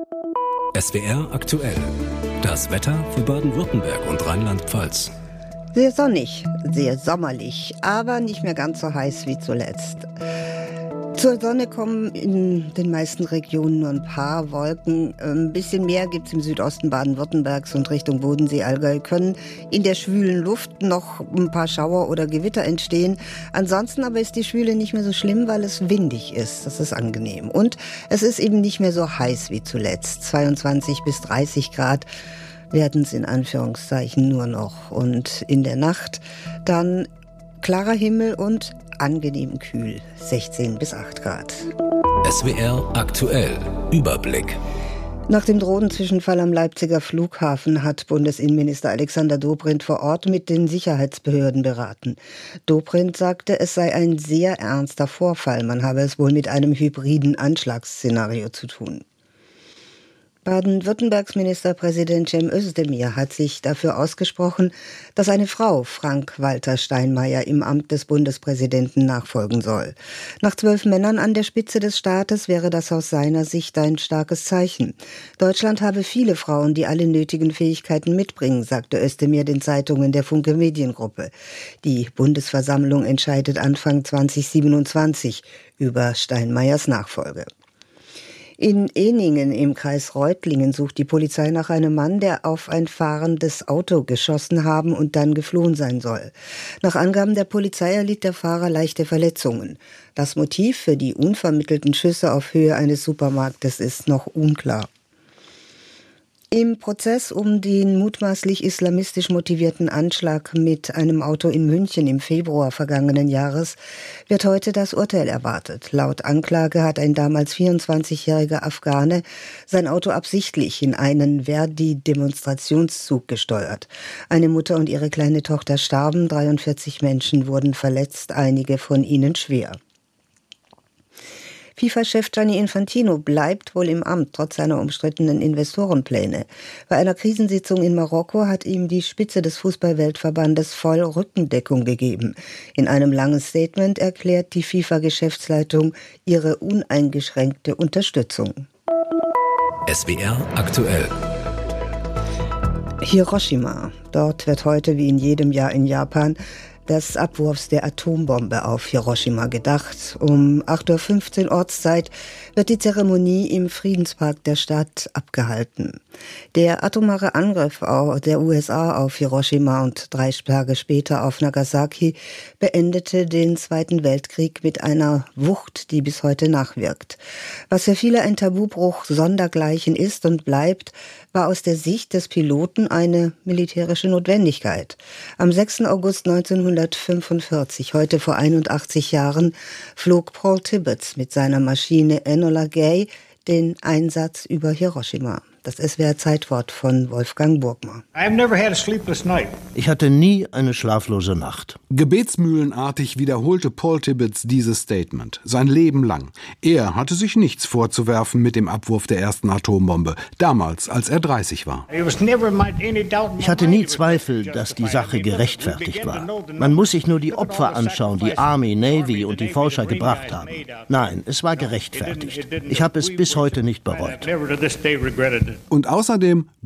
S W R aktuell. Das Wetter für Baden-Württemberg und Rheinland-Pfalz. Sehr sonnig, sehr sommerlich, aber nicht mehr ganz so heiß wie zuletzt. Zur Sonne kommen in den meisten Regionen nur ein paar Wolken. Ein bisschen mehr gibt es im Südosten Baden-Württembergs und Richtung Bodensee-Allgäu. Können in der schwülen Luft noch ein paar Schauer oder Gewitter entstehen. Ansonsten aber ist die Schwüle nicht mehr so schlimm, weil es windig ist. Das ist angenehm. Und es ist eben nicht mehr so heiß wie zuletzt. zweiundzwanzig bis dreißig Grad werden es in Anführungszeichen nur noch. Und in der Nacht dann klarer Himmel und angenehm kühl, sechzehn bis acht Grad. S W R aktuell. Überblick. Nach dem Drohnenzwischenfall am Leipziger Flughafen hat Bundesinnenminister Alexander Dobrindt vor Ort mit den Sicherheitsbehörden beraten. Dobrindt sagte, es sei ein sehr ernster Vorfall. Man habe es wohl mit einem hybriden Anschlagsszenario zu tun. Baden-Württembergs Ministerpräsident Cem Özdemir hat sich dafür ausgesprochen, dass seine Frau Frank-Walter Steinmeier im Amt des Bundespräsidenten nachfolgen soll. Nach zwölf Männern an der Spitze des Staates wäre das aus seiner Sicht ein starkes Zeichen. Deutschland habe viele Frauen, die alle nötigen Fähigkeiten mitbringen, sagte Özdemir den Zeitungen der Funke Mediengruppe. Die Bundesversammlung entscheidet Anfang zweitausendsiebenundzwanzig über Steinmeiers Nachfolge. In Ehningen im Kreis Reutlingen sucht die Polizei nach einem Mann, der auf ein fahrendes Auto geschossen haben und dann geflohen sein soll. Nach Angaben der Polizei erlitt der Fahrer leichte Verletzungen. Das Motiv für die unvermittelten Schüsse auf Höhe eines Supermarktes ist noch unklar. Im Prozess um den mutmaßlich islamistisch motivierten Anschlag mit einem Auto in München im Februar vergangenen Jahres wird heute das Urteil erwartet. Laut Anklage hat ein damals vierundzwanzigjähriger Afghane sein Auto absichtlich in einen Verdi-Demonstrationszug gesteuert. Eine Mutter und ihre kleine Tochter starben, dreiundvierzig Menschen wurden verletzt, einige von ihnen schwer. FIFA-Chef Gianni Infantino bleibt wohl im Amt, trotz seiner umstrittenen Investorenpläne. Bei einer Krisensitzung in Marokko hat ihm die Spitze des Fußballweltverbandes voll Rückendeckung gegeben. In einem langen Statement erklärt die FIFA-Geschäftsleitung ihre uneingeschränkte Unterstützung. S W R aktuell. Hiroshima. Dort wird heute, wie in jedem Jahr in Japan, des Abwurfs der Atombombe auf Hiroshima gedacht. Um acht Uhr fünfzehn Ortszeit wird die Zeremonie im Friedenspark der Stadt abgehalten. Der atomare Angriff der U S A auf Hiroshima und drei Tage später auf Nagasaki beendete den Zweiten Weltkrieg mit einer Wucht, die bis heute nachwirkt. Was für viele ein Tabubruch sondergleichen ist und bleibt, war aus der Sicht des Piloten eine militärische Notwendigkeit. Am sechsten August neunzehnhundertfünfundvierzig, heute vor einundachtzig Jahren, flog Paul Tibbets mit seiner Maschine Enola Gay den Einsatz über Hiroshima. Das S W R-Zeitwort von Wolfgang Burgmann. Ich hatte nie eine schlaflose Nacht. Gebetsmühlenartig wiederholte Paul Tibbets dieses Statement. Sein Leben lang. Er hatte sich nichts vorzuwerfen mit dem Abwurf der ersten Atombombe. Damals, als er dreißig war. Ich hatte nie Zweifel, dass die Sache gerechtfertigt war. Man muss sich nur die Opfer anschauen, die Army, Navy und die Forscher gebracht haben. Nein, es war gerechtfertigt. Ich habe es bis heute nicht bereut. Und außerdem